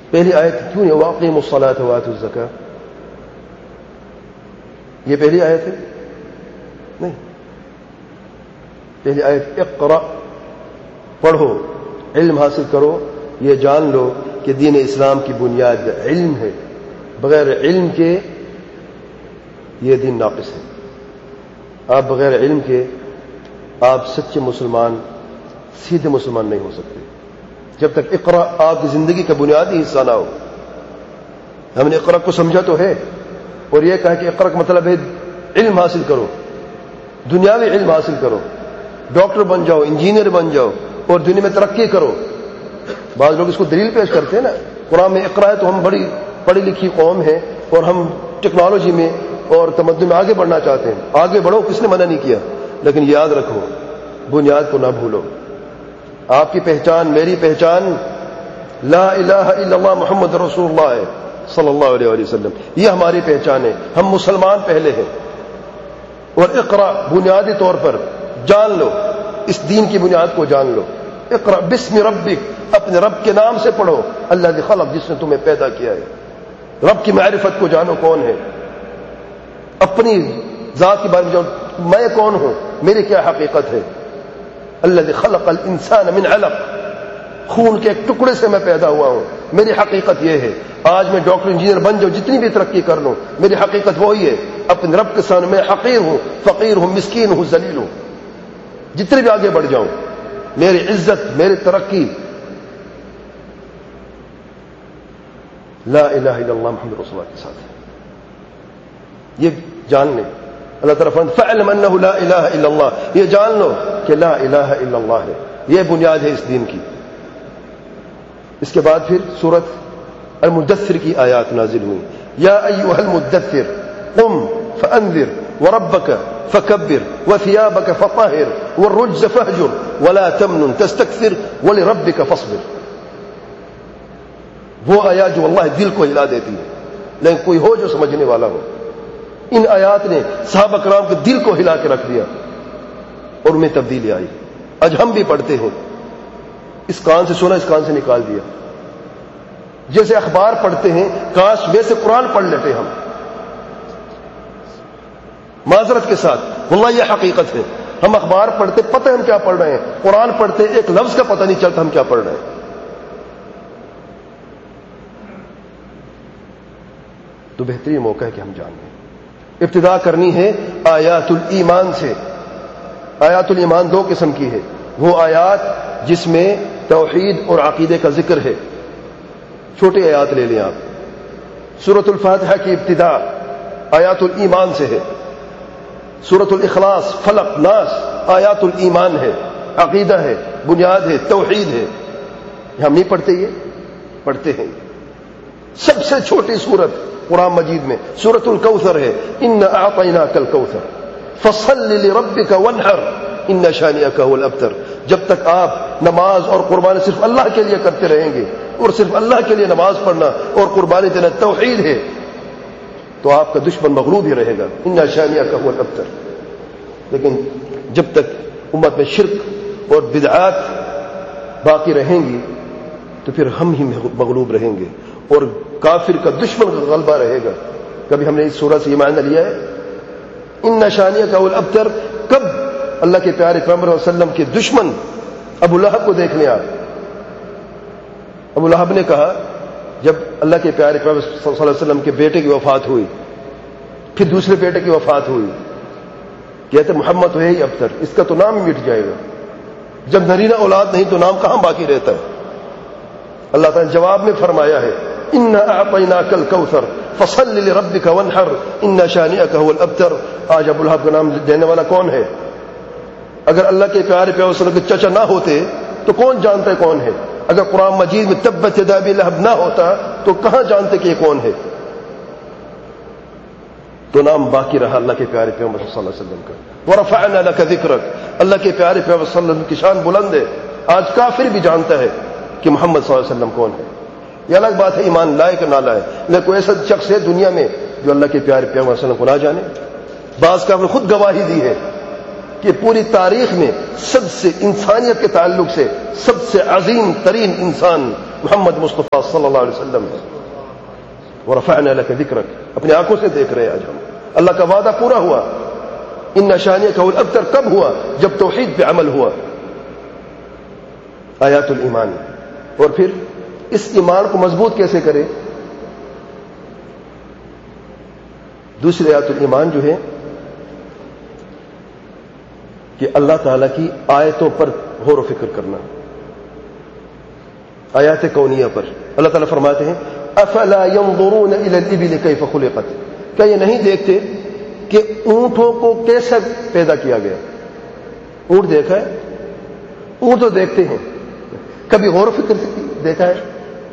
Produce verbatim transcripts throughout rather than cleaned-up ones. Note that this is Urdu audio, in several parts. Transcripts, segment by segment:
پہلی آیت کیوں ہے واقیموا الصلاۃ وآتوا الزکاۃ؟ یہ پہلی آیت ہے نہیں. پہلی آیت اقرأ، پڑھو، علم حاصل کرو. یہ جان لو کہ دین اسلام کی بنیاد علم ہے، بغیر علم کے یہ دین ناقص ہے. آپ بغیر علم کے آپ سچے مسلمان، سیدھے مسلمان نہیں ہو سکتے جب تک اقرا آپ کی زندگی کا بنیادی حصہ نہ ہو. ہم نے اقرا کو سمجھا تو ہے، اور یہ کہا کہ اقرا کا مطلب ہے علم حاصل کرو، دنیاوی علم حاصل کرو، ڈاکٹر بن جاؤ، انجینئر بن جاؤ اور دنیا میں ترقی کرو. بعض لوگ اس کو دلیل پیش کرتے ہیں نا، قرآن میں اقرا ہے تو ہم بڑی پڑھی لکھی قوم ہیں اور ہم ٹیکنالوجی میں اور تمدن میں آگے بڑھنا چاہتے ہیں. آگے بڑھو، کس نے منع نہیں کیا، لیکن یاد رکھو بنیاد کو نہ بھولو. آپ کی پہچان، میری پہچان لا الہ الا اللہ محمد رسول اللہ ہے صلی اللہ علیہ وآلہ وسلم. یہ ہماری پہچان ہے، ہم مسلمان پہلے ہیں. اور اقرا بنیادی طور پر جان لو، اس دین کی بنیاد کو جان لو. اقرا بسم ربک، اپنے رب کے نام سے پڑھو، الذی خلق، جس نے تمہیں پیدا کیا ہے. رب کی معرفت کو جانو کون ہے، اپنی ذات کے بارے میں جانو، میں کون ہوں، میری کیا حقیقت ہے. الذی خلق الانسان من علق، خون کے ایک ٹکڑے سے میں پیدا ہوا ہوں، میری حقیقت یہ ہے. آج میں ڈاکٹر انجینئر بن جاؤں، جتنی بھی ترقی کر لوں، میری حقیقت وہی ہے. اپنے رب کے سامنے میں حقیر ہوں، فقیر ہوں، مسکین ہوں، ذلیل ہوں. جتنے بھی آگے بڑھ جاؤں، میری عزت، میری ترقی لا الہ الا اللہ محمد رسول اللہ کے ساتھ ہے. یہ جان لیں. اللہ تعالیٰ فرماتا ہے فَاعْلَمْ أَنَّهُ لَا إِلَهَ إِلَّا اللَّهُ، یہ جان لو کہ لا الہ الا اللہ ہے. یہ بنیاد ہے اس دین کی. اس کے بعد پھر سورۃ المدثر کی آیات نازل ہوئی. یا ایھا المدثر قم فانذر وربك فكبر وثيابك فطهر والرجز فاهجر ولا تمنن تستكثر ولربك فاصبر. وہ آیات جو اللہ دل کو ہلا دیتی ہے، لیکن کوئی ہو جو سمجھنے والا ہو. ان آیات نے صحابہ کرام کے دل کو ہلا کے رکھ دیا اور ان میں تبدیلی آئی. آج ہم بھی پڑھتے ہیں، اس کان سے سنا، اس کان سے نکال دیا. جیسے اخبار پڑھتے ہیں، کاش ویسے قرآن پڑھ لیتے ہم. معذرت کے ساتھ واللہ یہ حقیقت ہے. ہم اخبار پڑھتے، پتہ ہم کیا پڑھ رہے ہیں. قرآن پڑھتے ایک لفظ کا پتہ نہیں چلتا ہم کیا پڑھ رہے ہیں. تو بہترین موقع ہے کہ ہم جان لیں. ابتدا کرنی ہے آیات الایمان سے. آیات الایمان دو قسم کی ہے. وہ آیات جس میں توحید اور عقیدے کا ذکر ہے. چھوٹی آیات لے لیں آپ. سورۃ الفاتحہ کی ابتدا آیات الایمان سے ہے. سورۃ الاخلاص، فلق، ناس آیات الایمان ہے، عقیدہ ہے، بنیاد ہے، توحید ہے. ہم نہیں پڑھتے، یہ پڑھتے ہیں. سب سے چھوٹی سورت قرآن مجید میں سورۃ الکوثر ہے. انا اعطیناک الکوثر فصل لربک وانحر ان شانئک هو الابتر. جب تک آپ نماز اور قربانی صرف اللہ کے لیے کرتے رہیں گے، اور صرف اللہ کے لیے نماز پڑھنا اور قربانی دینا توحید ہے، تو آپ کا دشمن مغلوب ہی رہے گا. ان شانئک هو الابتر. لیکن جب تک امت میں شرک اور بدعات باقی رہیں گی تو پھر ہم ہی مغلوب رہیں گے اور کافر کا دشمن کا غلبہ رہے گا. کبھی ہم نے اس سورہ سے یہ معنی لیا ہے ان شانئک هو الابتر؟ کب اللہ کے پیارے پیغمبر صلی اللہ علیہ وسلم کے دشمن ابو لہب کو دیکھ لیں آپ. ابو لہب نے کہا جب اللہ کے پیارے پیغمبر صلی اللہ علیہ وسلم کے بیٹے کی وفات ہوئی، پھر دوسرے بیٹے کی وفات ہوئی، کہتے محمد تو ہے ہی ابتر، اس کا تو نام ہی مٹ جائے گا. جب نرینہ اولاد نہیں تو نام کہاں باقی رہتا ہے. اللہ تعالیٰ نے جواب میں فرمایا ہے انا اعطیناک الکوثر فصل لربک وانحر ان شانئک هو الابتر. آج ابو لہب کا نام دینے والا کون ہے؟ اگر اللہ کے پیارے پیغمبر صلی اللہ علیہ وسلم کے چچا نہ ہوتے تو کون جانتا ہے کون ہے؟ اگر قرآن مجید میں تبت یدا ابی لہب نہ ہوتا تو کہاں جانتے کہ یہ کون ہے؟ تو نام باقی رہا اللہ کے پیارے پیغمبر صلی اللہ علیہ وسلم کا. ورفعنا لک ذکرک، اللہ کے پیارے پیغمبر صلی اللہ علیہ وسلم کی شان بلند ہے. آج کافر بھی جانتا ہے کہ محمد صلی اللہ علیہ وسلم کون ہے. یہ الگ بات ہے ایمان لائے کہ نہ لائے، لیکن کوئی ایسا شخص ہے دنیا میں جو اللہ کے پیارے پیغمبر صلی اللہ علیہ وسلم کو نہ جانے. بعض کافر نے خود گواہی دی ہے کہ پوری تاریخ میں سب سے انسانیت کے تعلق سے سب سے عظیم ترین انسان محمد مصطفیٰ صلی اللہ علیہ وسلم. ورفعنا لك ذکرک، اپنی آنکھوں سے دیکھ رہے ہیں آج ہم. اللہ کا وعدہ پورا ہوا. ان شانئک هو الابتر کب ہوا؟ جب توحید پہ عمل ہوا. آیات الایمان. اور پھر اس ایمان کو مضبوط کیسے کرے؟ دوسری آیات الایمان جو ہے کہ اللہ تعالیٰ کی آیتوں پر غور و فکر کرنا. آیات کونیہ پر اللہ تعالیٰ فرماتے ہیں افلا ينظرون الى الابل كيف خلقت، کیا یہ نہیں دیکھتے کہ اونٹوں کو کیسے پیدا کیا گیا؟ اونٹ دیکھا ہے؟ اونٹ تو دیکھتے ہیں، کبھی غور و فکر سے دیکھا ہے؟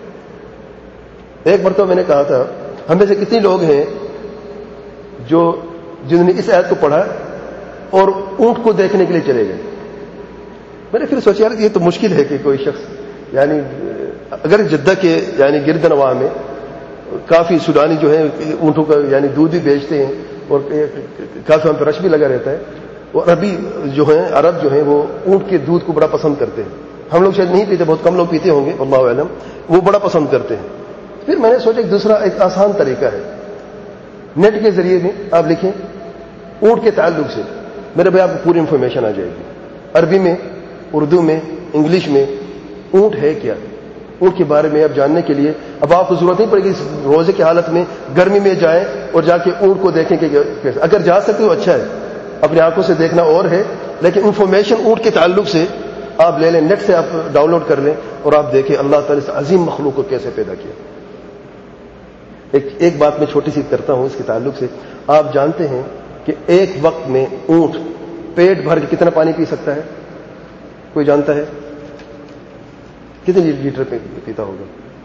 ایک مرتبہ میں نے کہا تھا ہم میں سے کتنے لوگ ہیں جو جنہوں نے اس آیت کو پڑھا اور اونٹ کو دیکھنے کے لیے چلے گئے. میں نے پھر سوچا یار یہ تو مشکل ہے کہ کوئی شخص یعنی اگر جدہ کے یعنی گرد نواح میں کافی سودانی جو ہیں اونٹوں کا یعنی دودھ بھی بیچتے ہیں اور کافی وہاں پہ رش بھی لگا رہتا ہے، اور عربی جو ہیں عرب جو ہیں وہ اونٹ کے دودھ کو بڑا پسند کرتے ہیں. ہم لوگ شاید نہیں پیتے، بہت کم لوگ پیتے ہوں گے اللہ علم، وہ بڑا پسند کرتے ہیں. پھر میں نے سوچا ایک دوسرا ایک آسان طریقہ ہے، نیٹ کے ذریعے میں آپ لکھیں اونٹ کے تعلق سے، میرے بھائی آپ کو پوری انفارمیشن آ جائے گی، عربی میں، اردو میں، انگلش میں. اونٹ ہے کیا؟ اونٹ کے بارے میں اب جاننے کے لیے اب آپ کو ضرورت نہیں پڑے گی روزے کی حالت میں گرمی میں جائیں اور جا کے اونٹ کو دیکھیں کہ کیسے. اگر جا سکتے ہو اچھا ہے، اپنی آنکھوں سے دیکھنا اور ہے، لیکن انفارمیشن اونٹ کے تعلق سے آپ لے لیں، نیٹ سے آپ ڈاؤن لوڈ کر لیں اور آپ دیکھیں اللہ تعالیٰ اس عظیم مخلوق کو کیسے پیدا کیا. ایک ایک بات میں چھوٹی سی کرتا ہوں اس کے تعلق سے. آپ جانتے ہیں کہ ایک وقت میں اونٹ پیٹ بھر کے کتنا پانی پی سکتا ہے؟ کوئی جانتا ہے کتنے لیٹر پیتا ہوگا؟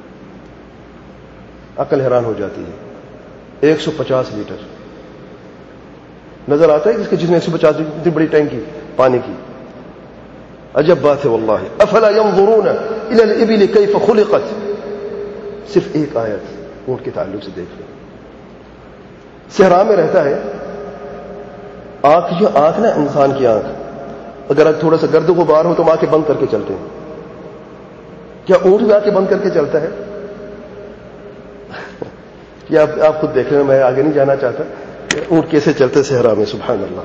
عقل حیران ہو جاتی ہے. ایک سو پچاس لیٹر. نظر آتا ہے کہ اس کے جس میں ایک سو پچاس لیٹر اتنی بڑی ٹینکی پانی کی. عجب بات ہے واللہ. افلا ينظرون الى الابل كيف خلقت. صرف ایک آیت اونٹ کے تعلق سے دیکھ لیں. صحرا میں رہتا ہے، آنکھ جو آنکھ نا انسان کی آنکھ، اگر تھوڑا سا گرد و غبار ہو تو ہم آنکھیں بند کر کے چلتے ہیں. کیا اونٹ بھی آنکھیں بند کر کے چلتا ہے؟ کیا آپ, آپ خود دیکھ لیں، میں آگے نہیں جانا چاہتا کہ اونٹ کیسے چلتے صحرا میں. سبحان اللہ.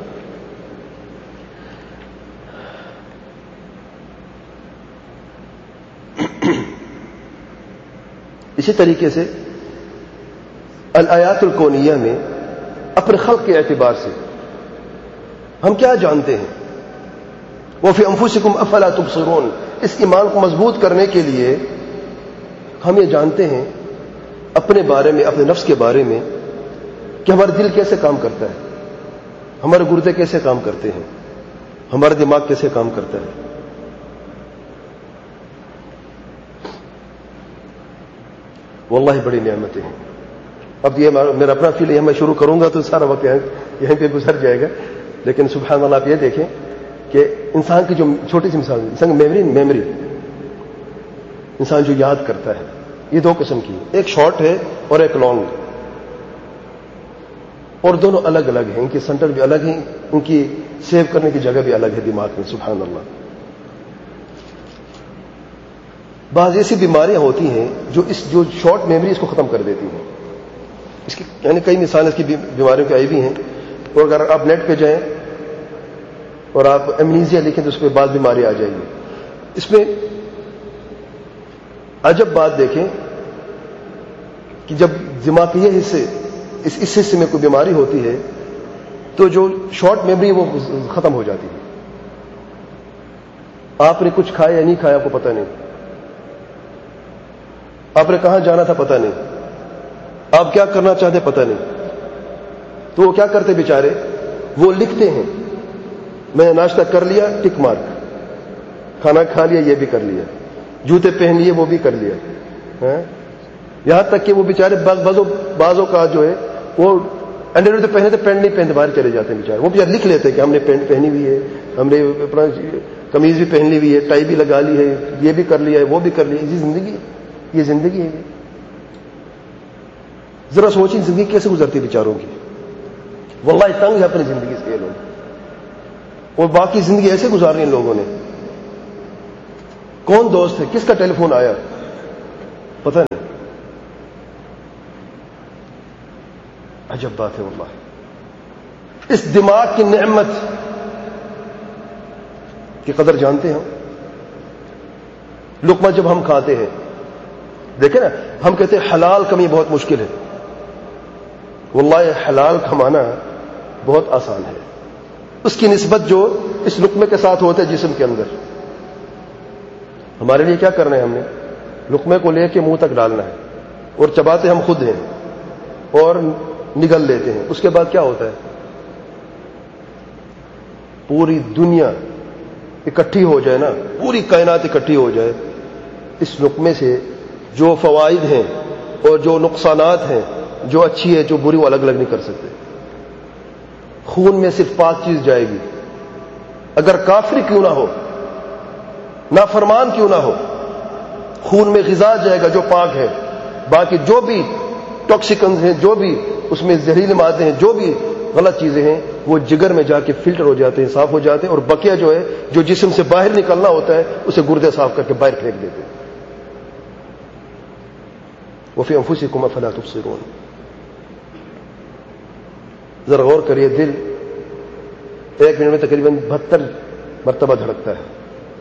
اسی طریقے سے الآیات الکونیہ میں اپنے خلق کے اعتبار سے ہم کیا جانتے ہیں؟ وفی انفسکم افلا تبصرون. اس ایمان کو مضبوط کرنے کے لیے ہم یہ جانتے ہیں اپنے بارے میں، اپنے نفس کے بارے میں کہ ہمارا دل کیسے کام کرتا ہے، ہمارے گردے کیسے کام کرتے ہیں، ہمارا دماغ کیسے کام کرتا ہے. واللہ بڑی نعمتیں ہیں. اب یہ میرا اپنا فیل ہے، میں شروع کروں گا تو سارا وقت یہیں پہ گزر جائے گا، لیکن سبحان اللہ آپ یہ دیکھیں کہ انسان کی جو چھوٹی سی مثال، انسان میموری میموری انسان جو یاد کرتا ہے، یہ دو قسم کی، ایک شارٹ ہے اور ایک لانگ، اور دونوں الگ الگ ہیں. ان کے سینٹر بھی الگ ہیں، ان کی سیو کرنے کی جگہ بھی الگ ہے دماغ میں. سبحان اللہ. بعض ایسی بیماریاں ہوتی ہیں جو اس جو شارٹ میموری اس کو ختم کر دیتی ہیں. اس کی یعنی کئی مثالیں اس کی بیماریوں کی آئی بھی ہیں، اور اگر آپ نیٹ پہ جائیں اور آپ ایمنیزیا لکھیں تو اس پہ بعض بیماری آ جائیں گی. اس میں عجب بات دیکھیں کہ جب دماغ کے یہ حصے اس اس حصے میں کوئی بیماری ہوتی ہے تو جو شارٹ میموری وہ ختم ہو جاتی ہے. آپ نے کچھ کھایا یا نہیں کھایا آپ کو پتہ نہیں، آپ نے کہاں جانا تھا پتہ نہیں، آپ کیا کرنا چاہتے پتہ نہیں. تو وہ کیا کرتے بیچارے؟ وہ لکھتے ہیں میں نے ناشتہ کر لیا ٹک مارک، کھانا کھا لیا یہ بھی کر لیا، جوتے پہن لیے وہ بھی کر لیا. یہاں تک کہ وہ بیچارے بازوں بازوں کا جو ہے وہ انڈر تو پہنے تھے، پینٹ نہیں پہنتے باہر چلے جاتے ہیں بیچارے. وہ بیچارے لکھ لیتے کہ ہم نے پینٹ پہنی ہوئی ہے، ہم نے اپنا قمیض بھی پہن لی ہوئی ہے، ٹائی بھی لگا لی ہے، یہ بھی کر لیا ہے وہ بھی کر لیا. یہ زندگی ہے، یہ زندگی ہے. ذرا سوچیں زندگی کیسے گزرتی بیچاروں کی. واللہ تنگ ہے اپنی زندگی سے یہ لوگ، اور باقی زندگی ایسے گزارنی ان لوگوں نے. کون دوست ہے، کس کا ٹیلی فون آیا، پتہ نہیں. عجب بات ہے واللہ. اس دماغ کی نعمت کی قدر جانتے ہیں. لقمہ جب ہم کھاتے ہیں، دیکھیں نا، ہم کہتے ہیں حلال کمی بہت مشکل ہے. واللہ حلال کمانا بہت آسان ہے، اس کی نسبت جو اس لقمے کے ساتھ ہوتے ہے جسم کے اندر. ہمارے لیے کیا کرنا ہے؟ ہم نے لقمے کو لے کے منہ تک ڈالنا ہے اور چباتے ہم خود ہیں اور نگل لیتے ہیں. اس کے بعد کیا ہوتا ہے؟ پوری دنیا اکٹھی ہو جائے نا، پوری کائنات اکٹھی ہو جائے، اس لقمے سے جو فوائد ہیں اور جو نقصانات ہیں، جو اچھی ہے جو بری، وہ الگ الگ نہیں کر سکتے. خون میں صرف پاک چیز جائے گی، اگر کافر کیوں نہ ہو، نافرمان کیوں نہ ہو، خون میں غذا جائے گا جو پاک ہے. باقی جو بھی ٹاکسیکنز ہیں، جو بھی اس میں زہریلے مادے ہیں، جو بھی غلط چیزیں ہیں، وہ جگر میں جا کے فلٹر ہو جاتے ہیں، صاف ہو جاتے ہیں، اور بقیہ جو ہے جو جسم سے باہر نکلنا ہوتا ہے اسے گردے صاف کر کے باہر پھینک دیتے ہیں. وفی انفسکم افلا تبصرون. ذرا غور کریے، دل ایک منٹ میں تقریباً بہتر مرتبہ دھڑکتا ہے.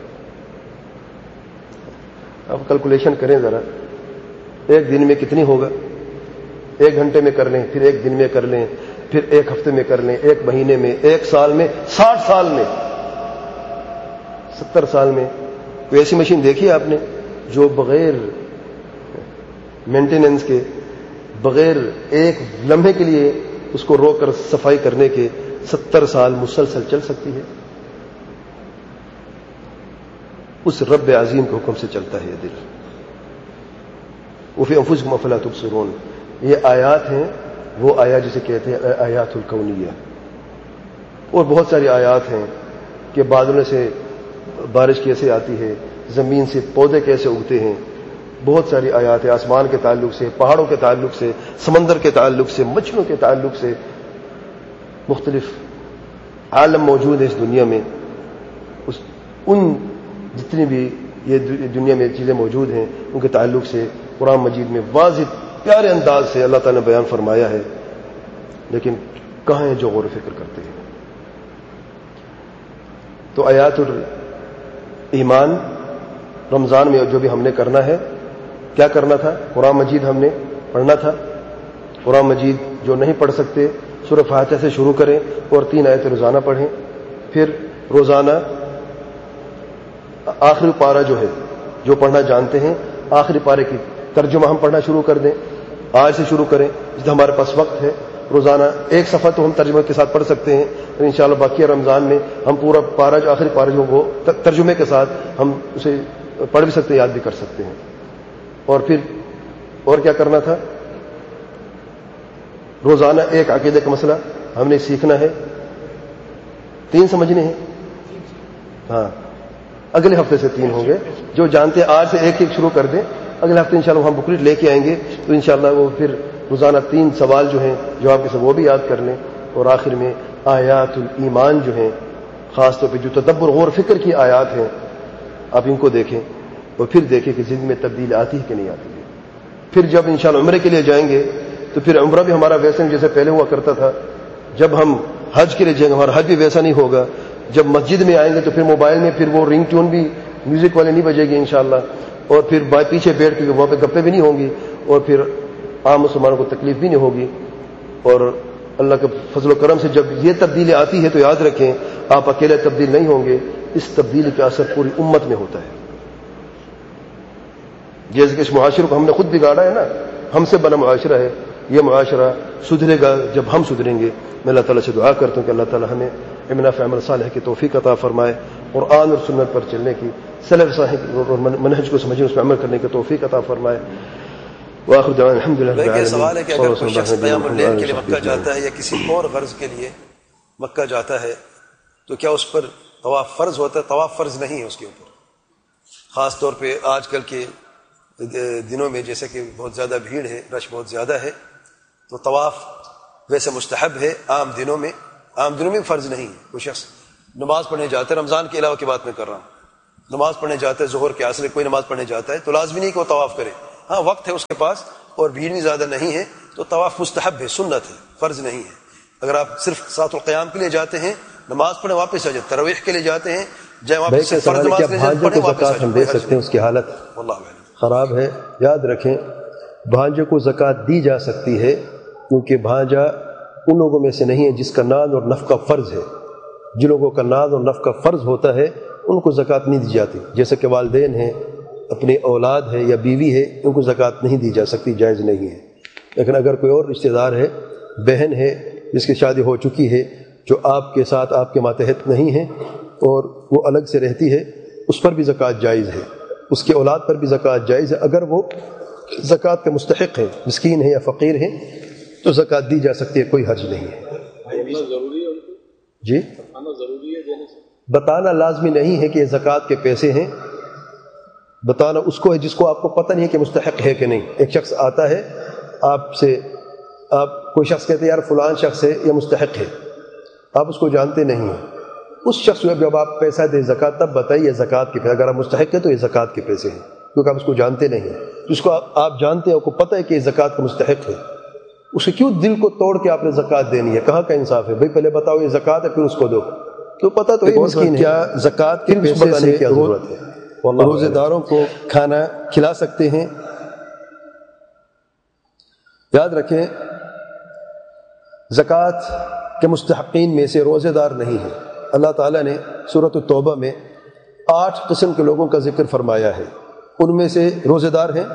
اب کیلکولیشن کریں ذرا، ایک دن میں کتنی ہوگا؟ ایک گھنٹے میں کر لیں، پھر ایک دن میں کر لیں، پھر ایک ہفتے میں کر لیں، ایک مہینے میں، ایک سال میں، ساٹھ سال میں، ستر سال میں. کوئی ایسی مشین دیکھی ہے آپ نے جو بغیر مینٹیننس کے، بغیر ایک لمحے کے لیے اس کو روک کر صفائی کرنے کے ستر سال مسلسل چل سکتی ہے؟ اس رب عظیم کے حکم سے چلتا ہے یہ دل. وفی انفسکم افلا تبصرون. یہ آیات ہیں، وہ آیات جسے کہتے ہیں آیات الکونیہ. اور بہت ساری آیات ہیں کہ بادلوں سے بارش کیسے آتی ہے، زمین سے پودے کیسے اگتے ہیں. بہت ساری آیات ہیں آسمان کے تعلق سے، پہاڑوں کے تعلق سے، سمندر کے تعلق سے، مچھلیوں کے تعلق سے. مختلف عالم موجود ہے اس دنیا میں. اس ان جتنی بھی یہ دنیا میں چیزیں موجود ہیں ان کے تعلق سے قرآن مجید میں واضح پیارے انداز سے اللہ تعالیٰ نے بیان فرمایا ہے. لیکن کہاں ہیں جو غور و فکر کرتے ہیں؟ تو آیات الایمان رمضان میں جو بھی ہم نے کرنا ہے، کیا کرنا تھا؟ قرآن مجید ہم نے پڑھنا تھا. قرآن مجید جو نہیں پڑھ سکتے سورہ فاتحہ سے شروع کریں اور تین آیتیں روزانہ پڑھیں. پھر روزانہ آخری پارہ جو ہے، جو پڑھنا جانتے ہیں، آخری پارے کی ترجمہ ہم پڑھنا شروع کر دیں. آج سے شروع کریں، جس ہمارے پاس وقت ہے. روزانہ ایک صفحہ تو ہم ترجمے کے ساتھ پڑھ سکتے ہیں، اور انشاءاللہ باقی رمضان میں ہم پورا پارہ جو آخری پارہ جو وہ ترجمے کے ساتھ ہم اسے پڑھ بھی سکتے ہیں، یاد بھی کر سکتے ہیں. اور پھر اور کیا کرنا تھا؟ روزانہ ایک عقیدے کا مسئلہ ہم نے سیکھنا ہے. تین سمجھنے ہیں؟ ہاں، اگلے ہفتے سے تین ہوں گے. جو جانتے ہیں آج سے ایک ایک شروع کر دیں. اگلے ہفتے انشاءاللہ ہم بکلیٹ لے کے آئیں گے، تو انشاءاللہ وہ پھر روزانہ تین سوال جو ہیں جواب کے سب وہ بھی یاد کر لیں. اور آخر میں آیات الایمان جو ہیں، خاص طور پہ جو تدبر غور فکر کی آیات ہیں، آپ ان کو دیکھیں اور پھر دیکھیں کہ زندگی میں تبدیلی آتی ہے کہ نہیں آتی ہے. پھر جب انشاءاللہ عمرے کے لیے جائیں گے تو پھر عمرہ بھی ہمارا ویسے نہیں جیسے پہلے ہوا کرتا تھا. جب ہم حج کے لیے جائیں گے ہمارا حج بھی ویسا نہیں ہوگا. جب مسجد میں آئیں گے تو پھر موبائل میں پھر وہ رنگ ٹیون بھی میوزک والے نہیں بجے گی انشاءاللہ. اور پھر پیچھے بیٹھ کے وہاں پہ گپے بھی نہیں ہوں گی، اور پھر عام مسلمانوں کو تکلیف بھی نہیں ہوگی. اور اللہ کے فضل و کرم سے جب یہ تبدیلی آتی ہے تو یاد رکھیں آپ اکیلے تبدیل نہیں ہوں گے، اس تبدیلی کا اثر پوری امت میں ہوتا ہے. جیسے کہ اس معاشرے کو ہم نے خود بگاڑا ہے نا، ہم سے بنا معاشرہ ہے. یہ معاشرہ سدھرے گا جب ہم سدھریں گے. میں اللہ تعالیٰ سے دعا کرتا ہوں کہ اللہ تعالیٰ ہمیں امنا فی عمل صالح کی توفیق عطا فرمائے، قرآن اور سنت پر چلنے کی، سلف صالح اور منہج کو سمجھنے اس پر عمل کرنے کی توفیق عطا فرمائے. وآخر دعوانا الحمدللہ رب العالمین. سوال ہے کہ اگر کوئی شخص قیام اللیل کے لیے مکہ جاتا ہے یا کسی اور غرض کے لیے مکہ جاتا ہے تو کیا اس پر طواف فرض ہوتا ہے؟ طواف فرض نہیں ہے اس کے اوپر. خاص طور پہ آج کل کے دنوں میں جیسے کہ بہت زیادہ بھیڑ ہے، رش بہت زیادہ ہے، تو طواف ویسے مستحب ہے عام دنوں میں. عام دنوں میں فرض نہیں ہے. کوئی شخص نماز پڑھنے جاتا ہے، رمضان کے علاوہ کی بات میں کر رہا ہوں، نماز پڑھنے جاتا ہے، ظہر کے عصر کوئی نماز پڑھنے جاتا ہے تو لازمی نہیں کہ وہ طواف کرے. ہاں وقت ہے اس کے پاس اور بھیڑ بھی زیادہ نہیں ہے تو طواف مستحب ہے، سنت ہے، فرض نہیں ہے. اگر آپ صرف ساعت القیام کے لیے جاتے ہیں نماز پڑھیں واپس آ جائیں، تراویح کے لیے جاتے ہیں جائیں واپس سے فرض نماز کے لیے جائیں پڑھیں واپس آ جائیں. ہم دے سکتے ہیں، اس کی حالت خراب ہے. یاد رکھیں بھانجے کو زکوٰۃ دی جا سکتی ہے کیونکہ بھانجا ان لوگوں میں سے نہیں ہے جس کا نان اور نفقہ فرض ہے. جن لوگوں کا نان اور نفقہ فرض ہوتا ہے ان کو زکوٰۃ نہیں دی جاتی، جیسے کہ والدین ہیں، اپنی اولاد ہے یا بیوی ہے، ان کو زکوٰۃ نہیں دی جا سکتی، جائز نہیں ہے. لیکن اگر کوئی اور رشتہ دار ہے، بہن ہے جس کی شادی ہو چکی ہے، جو آپ کے ساتھ آپ کے ماتحت نہیں ہے اور وہ الگ سے رہتی ہے، اس پر بھی زکوٰۃ جائز ہے، اس کے اولاد پر بھی زکوٰۃ جائز ہے. اگر وہ زکوٰۃ کے مستحق ہے، مسکین ہے یا فقیر ہے، تو زکوٰۃ دی جا سکتی ہے، کوئی حرج نہیں ہے. جی بتانا لازمی نہیں ہے کہ یہ زکوٰۃ کے پیسے ہیں، بتانا اس کو ہے جس کو آپ کو پتہ نہیں ہے کہ مستحق ہے کہ نہیں. ایک شخص آتا ہے آپ سے، آپ کوئی شخص کہتے ہیں یار فلان شخص ہے یا مستحق ہے، آپ اس کو جانتے نہیں ہیں. اس شخص کو جب آپ پیسہ دیں زکوٰۃ تب بتائیے زکوٰۃ کے پیسے، اگر آپ مستحق ہے تو یہ زکوٰۃ کے پیسے ہیں، کیونکہ آپ اس کو جانتے نہیں ہیں. جس کو آپ, آپ جانتے ہیں، آپ کو پتہ ہے کہ یہ زکوٰۃ کا مستحق ہے، اسے کیوں دل کو توڑ کے آپ نے زکوٰۃ دینی ہے؟ کہاں کا انصاف ہے بھائی؟ پہلے بتاؤ یہ زکوٰۃ ہے پھر اس کو دو، تو پتہ تو ہے مسکین ہے. کیا زکوٰۃ کے پیسے سے کیا ضرورت ہے؟ روزے داروں کو کھانا کھلا سکتے ہیں. یاد رکھیں زکوٰۃ کے مستحقین میں سے روزے دار نہیں ہیں. اللہ تعالیٰ نے سورۃ التوبہ میں آٹھ قسم کے لوگوں کا ذکر فرمایا ہے. ان میں سے روزے دار ہیں،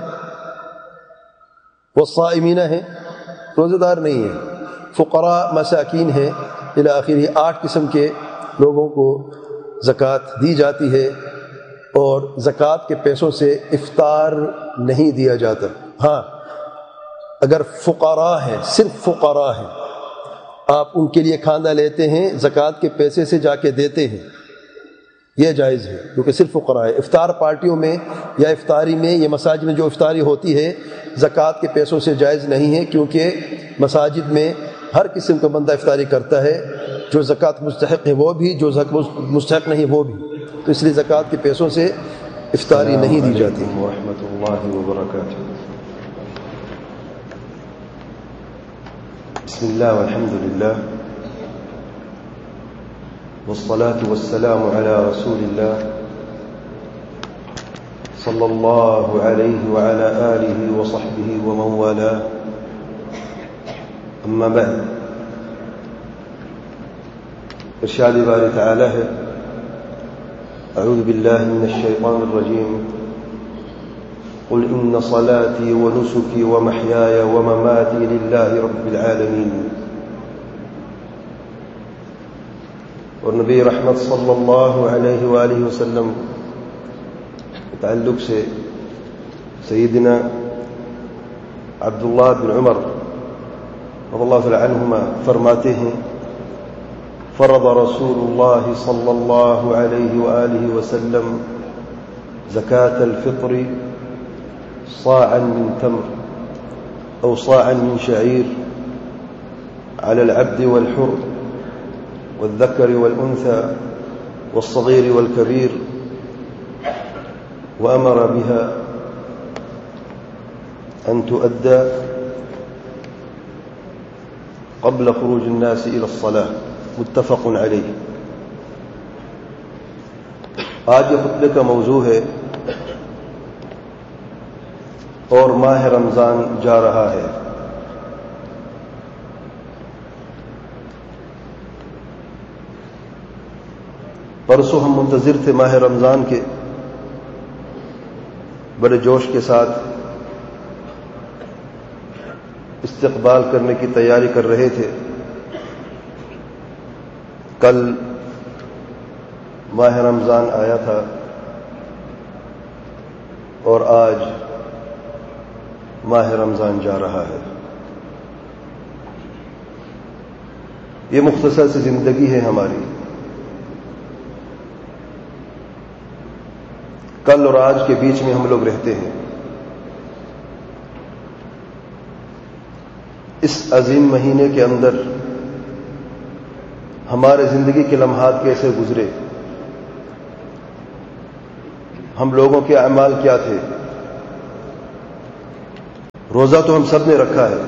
والصائمین ہیں، روزے دار نہیں ہیں، فقراء مساکین ہیں، الی آخر. آٹھ قسم کے لوگوں کو زکوٰۃ دی جاتی ہے اور زکوٰۃ کے پیسوں سے افطار نہیں دیا جاتا. ہاں اگر فقراء ہیں، صرف فقراء ہیں، آپ ان کے لیے کھانا لیتے ہیں، زکوٰۃ کے پیسے سے جا کے دیتے ہیں، یہ جائز ہے کیونکہ صرف فقراء ہے. افطار پارٹیوں میں یا افطاری میں یا مساجد میں جو افطاری ہوتی ہے زکوٰۃ کے پیسوں سے جائز نہیں ہے، کیونکہ مساجد میں ہر قسم کا بندہ افطاری کرتا ہے، جو زکوٰۃ مستحق ہے وہ بھی، جو مستحق نہیں وہ بھی. تو اس لیے زکوٰۃ کے پیسوں سے افطاری نہیں دی جاتی. ورحمۃ اللہ وبرکاتہ. بسم اللہ والحمد للہ والصلاة والسلام على رسول اللہ صلی اللہ علیہ وعلى آلہ وصحبہ ومن والاه. اما بعد، ارشاد باری تعالی ہے اعوذ باللہ من الشیطان الرجیم قل ان صلاتي ونسكي ومحياي ومماتي لله رب العالمين. اور نبی رحمت صلی اللہ علیہ وآلہ وسلم تعلق سے سیدنا عبداللہ بن عمر رضی اللہ تعالی عنہما فرماتے ہیں فرض رسول اللہ صلی اللہ علیہ وآلہ وسلم زکاة الفطر صاعا من تمر او صاعا من شعير على العبد والحر والذكر والأنثى والصغير والكبير، وأمر بها أن تؤدى قبل خروج الناس إلى الصلاة. متفق عليه. آج یہ خطبے کا موضوع ہے اور ماہ رمضان جا رہا ہے. پرسوں ہم منتظر تھے ماہ رمضان کے، بڑے جوش کے ساتھ استقبال کرنے کی تیاری کر رہے تھے. کل ماہ رمضان آیا تھا اور آج ماہ رمضان جا رہا ہے. یہ مختصر سی زندگی ہے ہماری. کل اور آج کے بیچ میں ہم لوگ رہتے ہیں. اس عظیم مہینے کے اندر ہمارے زندگی کے لمحات کیسے گزرے، ہم لوگوں کے اعمال کیا تھے، روزہ تو ہم سب نے رکھا ہے،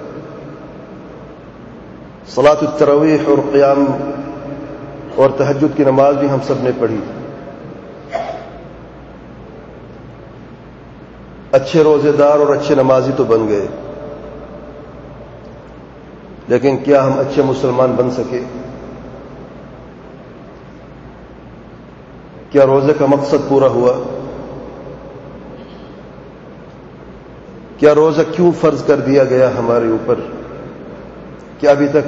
صلاۃ التراویح اور قیام اور تہجد کی نماز بھی ہم سب نے پڑھی، اچھے روزے دار اور اچھے نمازی تو بن گئے، لیکن کیا ہم اچھے مسلمان بن سکے؟ کیا روزے کا مقصد پورا ہوا؟ کیا روزہ کیوں فرض کر دیا گیا ہمارے اوپر؟ کیا ابھی تک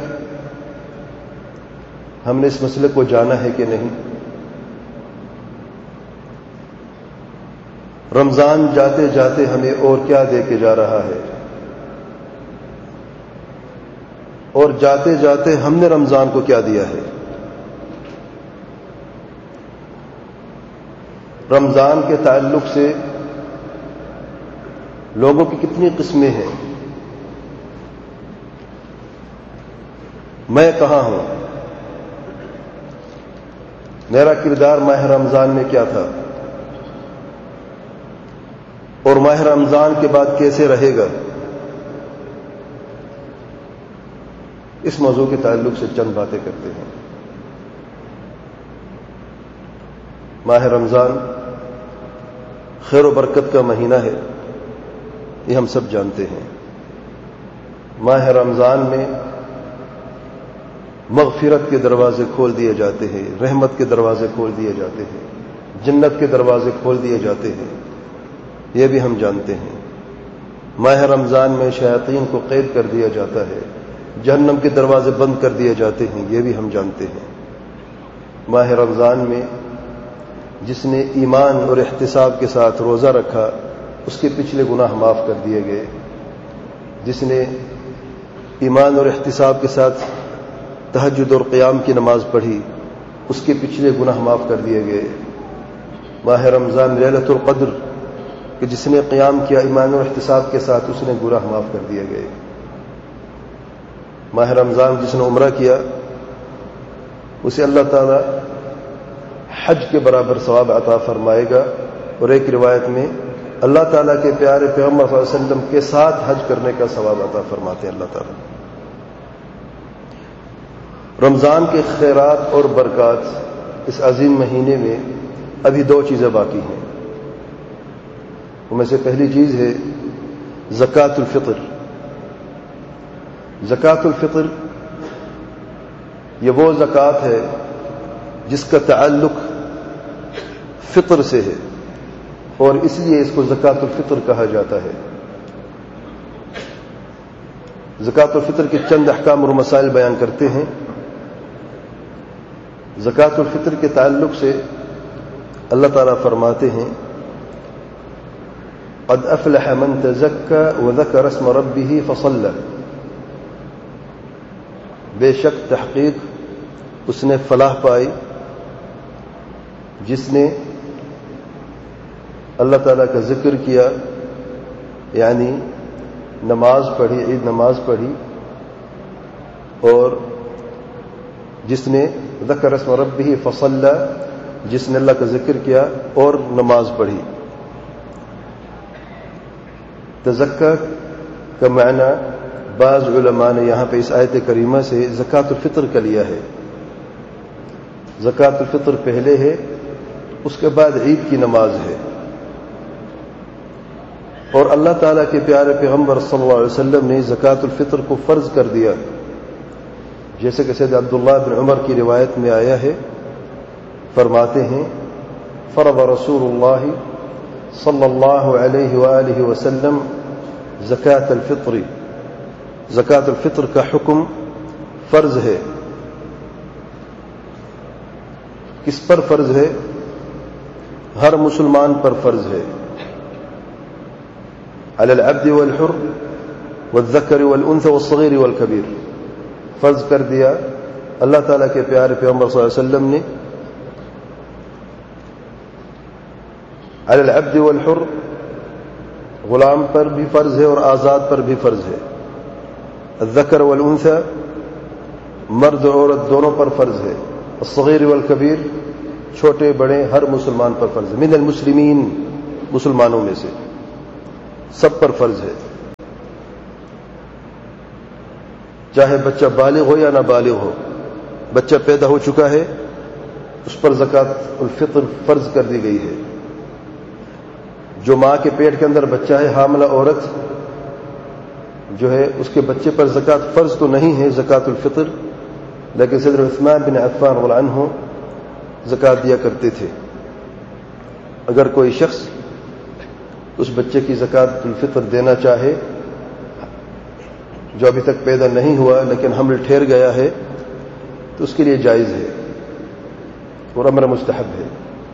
ہم نے اس مسئلے کو جانا ہے کہ نہیں؟ رمضان جاتے جاتے ہمیں اور کیا دے کے جا رہا ہے، اور جاتے جاتے ہم نے رمضان کو کیا دیا ہے؟ رمضان کے تعلق سے لوگوں کی کتنی قسمیں ہیں، میں کہاں ہوں، میرا کردار ماہ رمضان میں کیا تھا، اور ماہ رمضان کے بعد کیسے رہے گا؟ اس موضوع کے تعلق سے چند باتیں کرتے ہیں۔ ماہ رمضان خیر و برکت کا مہینہ ہے، یہ ہم سب جانتے ہیں۔ ماہ رمضان میں مغفرت کے دروازے کھول دیے جاتے ہیں، رحمت کے دروازے کھول دیے جاتے ہیں، جنت کے دروازے کھول دیے جاتے ہیں، یہ بھی ہم جانتے ہیں۔ ماہ رمضان میں شیاطین کو قید کر دیا جاتا ہے، جہنم کے دروازے بند کر دیے جاتے ہیں، یہ بھی ہم جانتے ہیں۔ ماہ رمضان میں جس نے ایمان اور احتساب کے ساتھ روزہ رکھا اس کے پچھلے گناہ معاف کر دیے گئے، جس نے ایمان اور احتساب کے ساتھ تہجد اور قیام کی نماز پڑھی اس کے پچھلے گناہ معاف کر دیے گئے۔ ماہ رمضان لیلۃ القدر کہ جس نے قیام کیا ایمان اور احتساب کے ساتھ اس نے گناہ معاف کر دیے گئے۔ ماہ رمضان جس نے عمرہ کیا اسے اللہ تعالی حج کے برابر ثواب عطا فرمائے گا، اور ایک روایت میں اللہ تعالیٰ کے پیارے پیغمبر صلی اللہ علیہ وسلم کے ساتھ حج کرنے کا ثواب عطا فرماتے ہیں اللہ تعالیٰ۔ رمضان کے خیرات اور برکات اس عظیم مہینے میں ابھی دو چیزیں باقی ہیں، ان میں سے پہلی چیز ہے زکوٰۃ الفطر۔ زکوٰۃ الفطر یہ وہ زکوٰۃ ہے جس کا تعلق فطر سے ہے، اور اس لیے اس کو زکوٰۃ الفطر کہا جاتا ہے۔ زکوٰۃ الفطر کے چند احکام اور مسائل بیان کرتے ہیں۔ زکوٰۃ الفطر کے تعلق سے اللہ تعالیٰ فرماتے ہیں قد افلح من تزکى وذکر اسم ربه فصلى، بے شک تحقیق اس نے فلاح پائی جس نے اللہ تعالیٰ کا ذکر کیا، یعنی نماز پڑھی، عید نماز پڑھی، اور جس نے ذکر اسم ربہ فصلی، جس نے اللہ کا ذکر کیا اور نماز پڑھی۔ تزکا کا معنی بعض علماء نے یہاں پہ اس آیت کریمہ سے زکوٰۃ الفطر کا لیا ہے۔ زکوٰۃ الفطر پہلے ہے، اس کے بعد عید کی نماز ہے، اور اللہ تعالیٰ کے پیارے پیغمبر صلی اللہ علیہ وسلم نے زکوٰۃ الفطر کو فرض کر دیا، جیسے کہ سید عبداللہ بن عمر کی روایت میں آیا ہے، فرماتے ہیں فرض رسول اللہ صلی اللہ علیہ وآلہ وسلم زکوٰۃ الفطر، زکوٰۃ الفطر کا حکم فرض ہے۔ کس پر فرض ہے؟ ہر مسلمان پر فرض ہے۔ علی العبد والحر والذکر والانثى والصغیر والکبیر، فرض کر دیا اللہ تعالیٰ کے پیارے پیغمبر صلی اللہ علیہ وسلم نے۔ علی العبد والحر، غلام پر بھی فرض ہے اور آزاد پر بھی فرض ہے۔ الذکر والانثى، مرد اور عورت دونوں پر فرض ہے۔ الصغیر والکبیر، چھوٹے بڑے ہر مسلمان پر فرض ہے۔ من المسلمین، مسلمانوں میں سے سب پر فرض ہے۔ چاہے بچہ بالغ ہو یا نہ بالغ ہو، بچہ پیدا ہو چکا ہے اس پر زکوٰۃ الفطر فرض کر دی گئی ہے۔ جو ماں کے پیٹ کے اندر بچہ ہے، حاملہ عورت جو ہے، اس کے بچے پر زکوٰۃ فرض تو نہیں ہے زکوٰۃ الفطر، لیکن سیدنا عثمان بن عفان رضی اللہ عنہ زکوٰۃ دیا کرتے تھے۔ اگر کوئی شخص اس بچے کی زکوٰۃ الفطر دینا چاہے جو ابھی تک پیدا نہیں ہوا لیکن حمل ٹھہر گیا ہے تو اس کے لیے جائز ہے اور امر مستحب ہے۔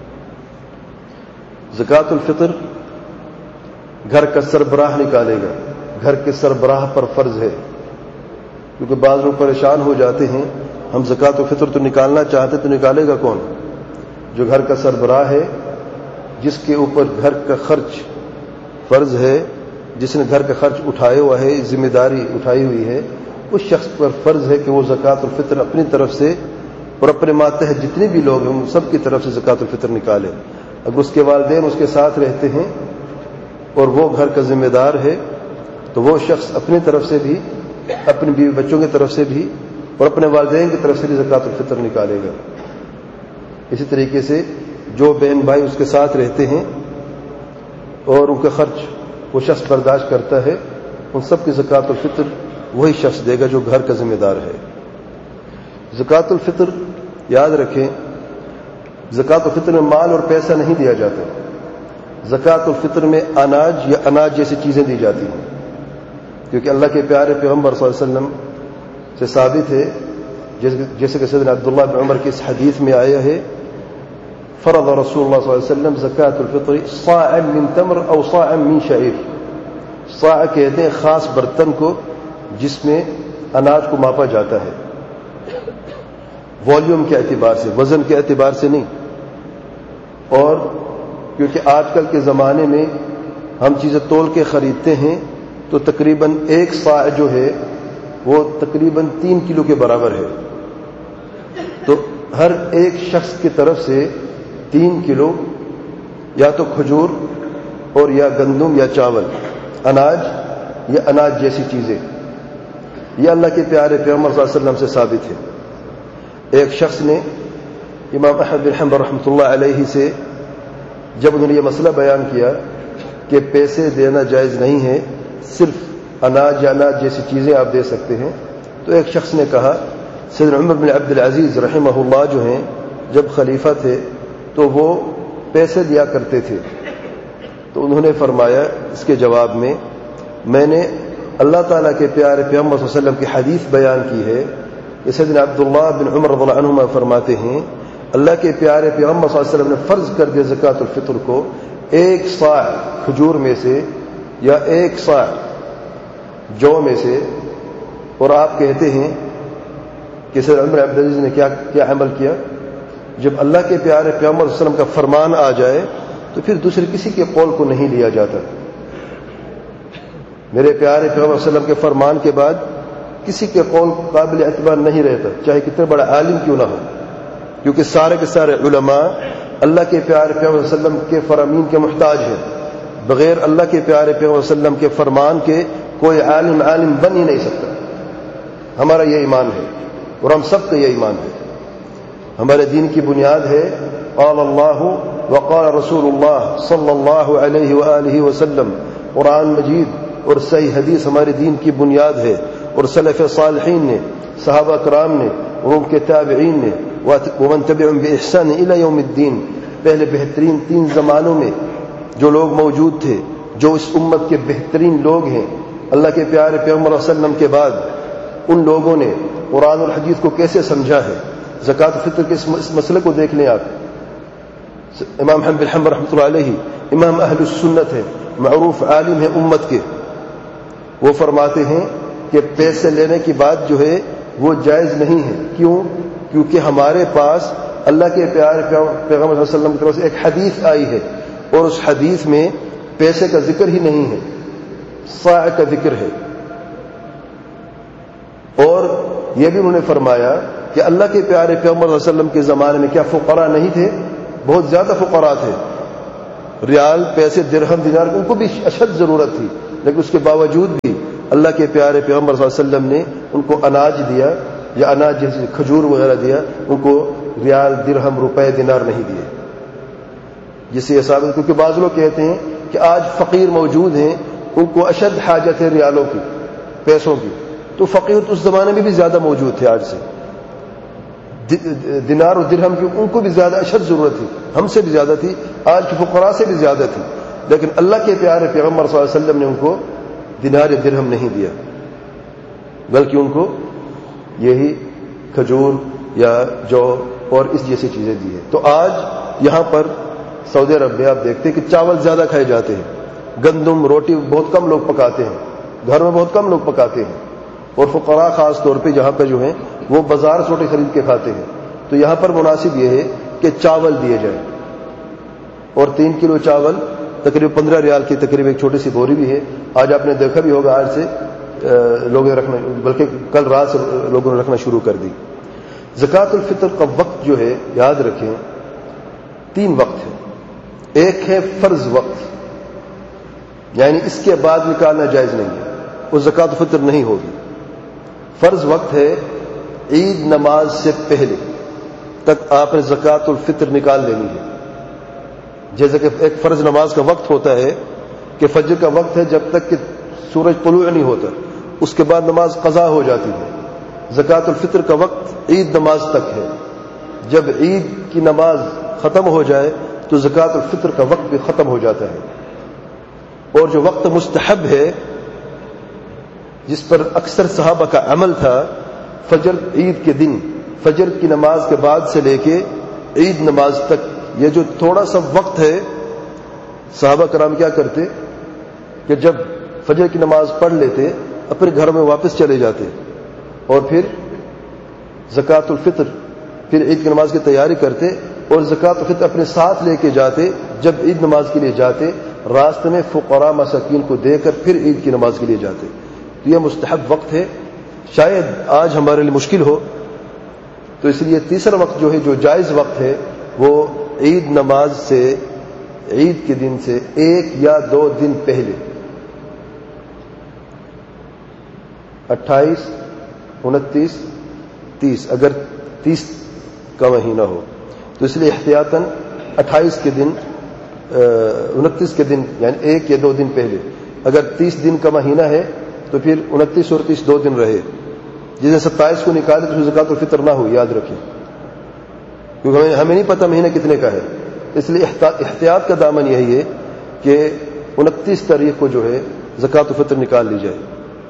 زکوٰۃ الفطر گھر کا سربراہ نکالے گا، گھر کے سربراہ پر فرض ہے، کیونکہ بعض لوگ پریشان ہو جاتے ہیں، ہم زکوٰۃ الفطر تو نکالنا چاہتے تو نکالے گا کون؟ جو گھر کا سربراہ ہے، جس کے اوپر گھر کا خرچ فرض ہے، جس نے گھر کا خرچ اٹھایا ہوا ہے، ذمہ داری اٹھائی ہوئی ہے، اس شخص پر فرض ہے کہ وہ زکوٰۃ الفطر اپنی طرف سے اور اپنے ماتحت جتنے بھی لوگ ہیں ان سب کی طرف سے زکوٰۃ الفطر نکالے۔ اگر اس کے والدین اس کے ساتھ رہتے ہیں اور وہ گھر کا ذمہ دار ہے تو وہ شخص اپنی طرف سے بھی، اپنے بیوی بچوں کی طرف سے بھی اور اپنے والدین کی طرف سے بھی زکوٰۃ الفطر نکالے گا۔ اسی طریقے سے جو بہن بھائی اس کے ساتھ رہتے ہیں اور ان کا خرچ وہ شخص برداشت کرتا ہے، ان سب کی زکوٰۃ الفطر وہی شخص دے گا جو گھر کا ذمہ دار ہے۔ زکوٰۃ الفطر یاد رکھیں، زکوٰۃ الفطر میں مال اور پیسہ نہیں دیا جاتا، زکوٰۃ الفطر میں اناج یا اناج جیسی چیزیں دی جاتی ہیں، کیونکہ اللہ کے پیارے پیغمبر صلی اللہ علیہ وسلم سے ثابت ہے، جیسے کہ سیدنا عبداللہ بن عمر کی اس حدیث میں آیا ہے، فرض رسول اللہ صلی اللہ علیہ وسلم زکوٰۃ الفطر صاعا من تمر او صاعا من شعیر۔ صاع کہتے ہیں خاص برتن کو جس میں اناج کو ماپا جاتا ہے، والیوم کے اعتبار سے، وزن کے اعتبار سے نہیں۔ اور کیونکہ آج کل کے زمانے میں ہم چیزیں تول کے خریدتے ہیں تو تقریباً ایک صاع جو ہے وہ تقریباً تین کلو کے برابر ہے، تو ہر ایک شخص کی طرف سے تین کلو یا تو کھجور اور یا گندم یا چاول، اناج یا اناج جیسی چیزیں، یہ اللہ کے پیارے پیغمبر صلی اللہ علیہ وسلم سے ثابت ہے۔ ایک شخص نے امام احمد بن حنبل رحمۃ اللہ علیہ سے جب انہوں نے یہ مسئلہ بیان کیا کہ پیسے دینا جائز نہیں ہے، صرف اناج یا اناج جیسی چیزیں آپ دے سکتے ہیں، تو ایک شخص نے کہا، سیدنا عمر بن عبد العزیز رحمہ اللہ جو ہیں جب خلیفہ تھے تو وہ پیسے دیا کرتے تھے، تو انہوں نے فرمایا اس کے جواب میں، میں نے اللہ تعالیٰ کے پیارے پیغمبر صلی اللہ علیہ وسلم کی حدیث بیان کی ہے کہ سیدنا عبداللہ بن عمر رضی اللہ عنہما فرماتے ہیں، اللہ کے پیارے پیغمبر صلی اللہ علیہ وسلم نے فرض کر دیا زکوٰۃ الفطر کو ایک صاع کھجور میں سے یا ایک صاع جو میں سے، اور آپ کہتے ہیں کہ سیدنا عمر عبد العزیز نے کیا کیا عمل کیا؟ جب اللہ کے پیارے پیغمبر صلی اللہ علیہ وسلم کا فرمان آ جائے تو پھر دوسرے کسی کے قول کو نہیں لیا جاتا۔ میرے پیارے پیغمبر صلی اللہ علیہ وسلم کے فرمان کے بعد کسی کے قول قابل اعتبار نہیں رہتا، چاہے کتنا بڑا عالم کیوں نہ ہو، کیونکہ سارے کے سارے علماء اللہ کے پیارے پیغمبر صلی اللہ علیہ وسلم کے فرامین کے محتاج ہیں۔ بغیر اللہ کے پیارے پیغمبر صلی اللہ علیہ وسلم کے فرمان کے کوئی عالم عالم بن ہی نہیں سکتا۔ ہمارا یہ ایمان ہے اور ہم سب کا یہ ایمان ہے۔ ہمارے دین کی بنیاد ہے قال اللہ وقال رسول اللہ صلی اللہ علیہ وآلہ وسلم، قرآن مجید اور صحیح حدیث ہمارے دین کی بنیاد ہے، اور سلف صالحین نے، صحابہ کرام نے اور ان کے تابعین نے، ومن تبعهم بإحسان إلى يوم الدین، پہلے بہترین تین زمانوں میں جو لوگ موجود تھے، جو اس امت کے بہترین لوگ ہیں، اللہ کے پیارے پیغمبر صلی اللہ علیہ وسلم کے بعد ان لوگوں نے قرآن اور حدیث کو کیسے سمجھا ہے۔ زکوٰۃ الفطر کے اس مسئلے کو دیکھ لیں آپ، امام احمد بن حنبل رحمۃ اللہ علیہ امام اہل السنت ہے، معروف عالم ہے امت کے، وہ فرماتے ہیں کہ پیسے لینے کی بات جو ہے وہ جائز نہیں ہے۔ کیوں؟ کیونکہ ہمارے پاس اللہ کے پیارے پیغمبر صلی اللہ علیہ وسلم کی طرف سے ایک حدیث آئی ہے اور اس حدیث میں پیسے کا ذکر ہی نہیں ہے، صاع کا ذکر ہے۔ اور یہ بھی انہوں نے فرمایا کہ اللہ کے پیارے پیغمبر صلی اللہ علیہ وسلم کے زمانے میں کیا فقراء نہیں تھے؟ بہت زیادہ فقراء تھے، ریال، پیسے، درہم، دینار، ان کو بھی اشد ضرورت تھی، لیکن اس کے باوجود بھی اللہ کے پیارے پیغمبر صلی اللہ علیہ وسلم نے ان کو اناج دیا یا اناج جیسے کھجور وغیرہ دیا، ان کو ریال درہم روپے دینار نہیں دیے، جس سے یہ ثابت، کیونکہ بعض لوگ کہتے ہیں کہ آج فقیر موجود ہیں ان کو اشد حاجت ہے ریالوں کی، پیسوں کی، تو فقیر تو اس زمانے میں بھی زیادہ موجود تھے آج سے، دینار و درہم کی ان کو بھی زیادہ اشد ضرورت تھی، ہم سے بھی زیادہ تھی، آج کے فقراء سے بھی زیادہ تھی، لیکن اللہ کے پیارے پیغمبر صلی اللہ علیہ وسلم نے ان کو دینار درہم نہیں دیا، بلکہ ان کو یہی کھجور یا جو اور اس جیسی چیزیں دی ہیں۔ تو آج یہاں پر سعودی عرب میں آپ دیکھتے ہیں کہ چاول زیادہ کھائے جاتے ہیں، گندم روٹی بہت کم لوگ پکاتے ہیں، گھر میں بہت کم لوگ پکاتے ہیں، اور فقراء خاص طور پہ جہاں پہ جو ہیں وہ بازار سے روٹی خرید کے کھاتے ہیں۔ تو یہاں پر مناسب یہ ہے کہ چاول دیے جائیں، اور تین کلو چاول تقریباً پندرہ ریال کی تقریباً ایک چھوٹی سی بوری بھی ہے۔ آج آپ نے دیکھا بھی ہوگا، آج سے لوگوں نے رکھنا، بلکہ کل رات سے لوگوں نے رکھنا شروع کر دی۔ زکوٰۃ الفطر کا وقت جو ہے یاد رکھیں تین وقت ہے، ایک ہے فرض وقت، یعنی اس کے بعد نکالنا جائز نہیں ہے، وہ زکوٰۃ الفطر نہیں ہوگی۔ فرض وقت ہے عید نماز سے پہلے تک آپ نے زکوٰۃ الفطر نکال لینی ہے، جیسے کہ ایک فرض نماز کا وقت ہوتا ہے کہ فجر کا وقت ہے جب تک کہ سورج طلوع نہیں ہوتا، اس کے بعد نماز قضا ہو جاتی ہے۔ زکوٰۃ الفطر کا وقت عید نماز تک ہے، جب عید کی نماز ختم ہو جائے تو زکوٰۃ الفطر کا وقت بھی ختم ہو جاتا ہے۔ اور جو وقت مستحب ہے جس پر اکثر صحابہ کا عمل تھا، فجر عید کے دن فجر کی نماز کے بعد سے لے کے عید نماز تک، یہ جو تھوڑا سا وقت ہے، صحابہ کرام کیا کرتے کہ جب فجر کی نماز پڑھ لیتے اپنے گھر میں واپس چلے جاتے، اور پھر زکوٰۃ الفطر پھر عید کی نماز کی تیاری کرتے، اور زکوٰۃ الفطر اپنے ساتھ لے کے جاتے، جب عید نماز کے لیے جاتے راستے میں فقراء مساکین کو دے کر پھر عید کی نماز کے لیے جاتے۔ تو یہ مستحب وقت ہے، شاید آج ہمارے لیے مشکل ہو، تو اس لیے تیسرا وقت جو ہے جو جائز وقت ہے وہ عید نماز سے، عید کے دن سے ایک یا دو دن پہلے، اٹھائیس انتیس تیس، اگر تیس کا مہینہ ہو تو اس لیے احتیاطاً اٹھائیس کے دن، انتیس کے دن، یعنی ایک یا دو دن پہلے۔ اگر تیس دن کا مہینہ ہے تو پھر انتیس اور تیس دو دن رہے، جسے ستائیس کو نکالے تو زکوٰۃ الفطر نہ ہو، یاد رکھیں، کیونکہ ہمیں ہمیں نہیں پتہ مہینہ کتنے کا ہے، اس لیے احتیاط کا دامن یہی ہے کہ انتیس تاریخ کو جو ہے زکوٰۃ الفطر نکال لی جائے۔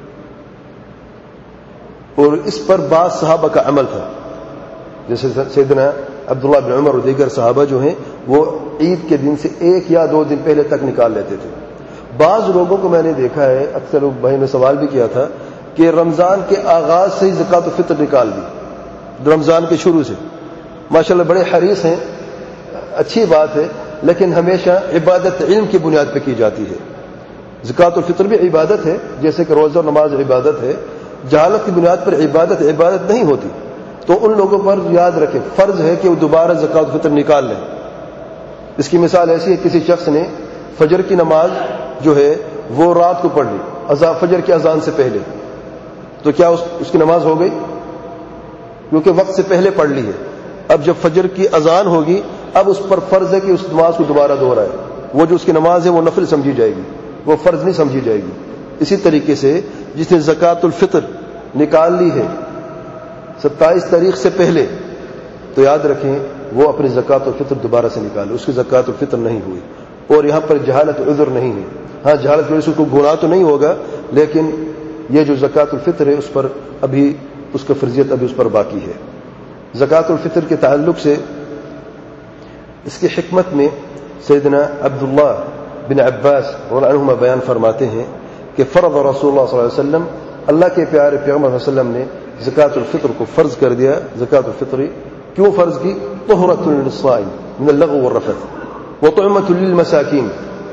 اور اس پر بعض صحابہ کا عمل تھا، جیسے سیدنا عبداللہ بن عمر اور دیگر صحابہ جو ہیں وہ عید کے دن سے ایک یا دو دن پہلے تک نکال لیتے تھے۔ بعض لوگوں کو میں نے دیکھا ہے، اکثر بھائی نے سوال بھی کیا تھا کہ رمضان کے آغاز سے ہی زکوٰۃ الفطر نکال دی، رمضان کے شروع سے، ماشاءاللہ بڑے حریص ہیں، اچھی بات ہے، لیکن ہمیشہ عبادت علم کی بنیاد پہ کی جاتی ہے۔ زکوٰۃ الفطر بھی عبادت ہے، جیسے کہ روزہ اور نماز عبادت ہے، جہالت کی بنیاد پر عبادت عبادت نہیں ہوتی۔ تو ان لوگوں پر یاد رکھیں فرض ہے کہ وہ دوبارہ زکوٰۃ الفطر نکال لیں۔ اس کی مثال ایسی ہے، کسی شخص نے فجر کی نماز جو ہے وہ رات کو پڑھ لی، اذان فجر کی اذان سے پہلے، تو کیا اس, اس کی نماز ہو گئی؟ کیونکہ وقت سے پہلے پڑھ لی ہے۔ اب جب فجر کی اذان ہوگی اب اس پر فرض ہے کہ اس نماز کو دوبارہ دہرائے، وہ جو اس کی نماز ہے وہ نفل سمجھی جائے گی، وہ فرض نہیں سمجھی جائے گی۔ اسی طریقے سے جس نے زکوٰۃ الفطر نکال لی ہے ستائیس تاریخ سے پہلے، تو یاد رکھیں وہ اپنی زکوٰۃ الفطر دوبارہ سے نکالے، اس کی زکوٰۃ الفطر نہیں ہوئی۔ اور یہاں پر جہالت عذر نہیں ہے، ہاں جہالت کی وجہ سے اس کو گناہ تو نہیں ہوگا، لیکن یہ جو زکوٰۃ الفطر ہے اس پر ابھی اس کا فرضیت ابھی اس پر باقی ہے۔ زکوٰۃ الفطر کے تعلق سے اس کی حکمت میں سیدنا عبداللہ بن عباس رضی اللہ عنہما بیان فرماتے ہیں کہ فرض رسول اللہ صلی اللہ علیہ وسلم، اللہ کے پیارے پیغمبر صلی اللہ علیہ وسلم نے زکوٰۃ الفطر کو فرض کر دیا۔ زکوٰۃ الفطر کیوں فرض کی؟ طہرۃ للصائم من اللغو والرفث وطعمۃ للمساکین،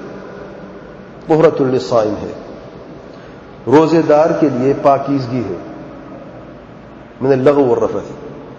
طہرۃ للصائم ہے، روزے دار کے لیے پاکیزگی ہے، من اللغو والرفث،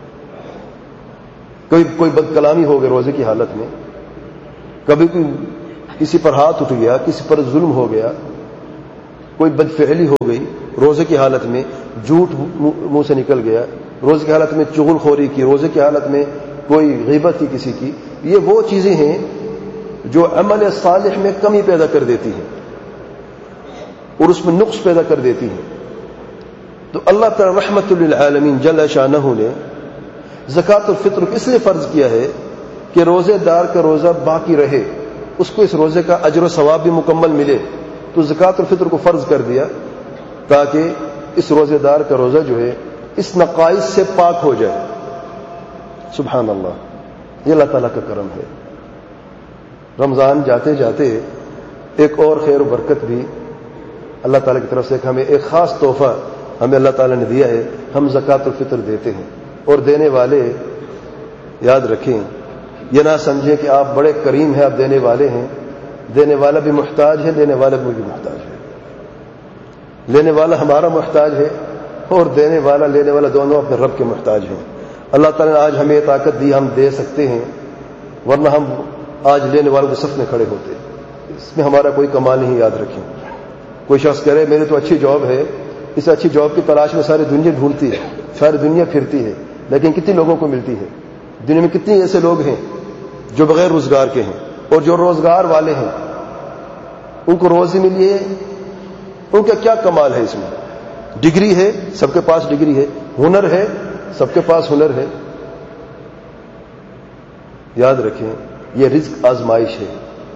کوئی کوئی بد کلامی ہو گئی روزے کی حالت میں، کبھی کوئی کسی پر ہاتھ اٹھ گیا، کسی پر ظلم ہو گیا، کوئی بدفعلی ہو گئی روزے کی حالت میں، جھوٹ منہ سے نکل گیا، روزے کی حالت میں چغل خوری کی، روزے کی حالت میں کوئی غیبت کی کسی کی، یہ وہ چیزیں ہیں جو عمل صالح میں کمی پیدا کر دیتی ہیں اور اس میں نقص پیدا کر دیتی ہیں. تو اللہ تعالی رحمت للعالمین جل شانہ نے زکوٰۃ الفطر کو اس لیے فرض کیا ہے کہ روزے دار کا روزہ باقی رہے، اس کو اس روزے کا اجر و ثواب بھی مکمل ملے. تو زکوٰۃ الفطر کو فرض کر دیا تاکہ اس روزے دار کا روزہ جو ہے اس نقائص سے پاک ہو جائے. سبحان اللہ، یہ اللہ تعالیٰ کا کرم ہے. رمضان جاتے جاتے ایک اور خیر و برکت بھی اللہ تعالیٰ کی طرف سے ہمیں ایک خاص تحفہ ہمیں اللہ تعالیٰ نے دیا ہے. ہم زکوٰۃ الفطر دیتے ہیں اور دینے والے یاد رکھیں، یہ نہ سمجھیں کہ آپ بڑے کریم ہیں، آپ دینے والے ہیں. دینے والا بھی محتاج ہے، لینے والا بھی محتاج ہے. لینے والا ہمارا محتاج ہے اور دینے والا لینے والا دونوں اپنے رب کے محتاج ہیں. اللہ تعالیٰ نے آج ہمیں یہ طاقت دی، ہم دے سکتے ہیں، ورنہ ہم آج لینے والوں کے صف میں کھڑے ہوتے. اس میں ہمارا کوئی کمال نہیں. یاد رکھیں، کوئی شخص کہہ رہے میرے تو اچھی جاب ہے، اس اچھی جاب کی تلاش میں ساری دنیا ڈھونڈتی ہے، ساری دنیا پھرتی ہے، لیکن کتنی لوگوں کو ملتی ہے؟ دنیا میں کتنے ایسے لوگ ہیں جو بغیر روزگار کے ہیں، اور جو روزگار والے ہیں ان کو روزی ملی ہے. ان کا کیا کمال ہے؟ اس میں ڈگری ہے، سب کے پاس ڈگری ہے، ہنر ہے، سب کے پاس ہنر ہے. یاد رکھیں، یہ رزق آزمائش ہے.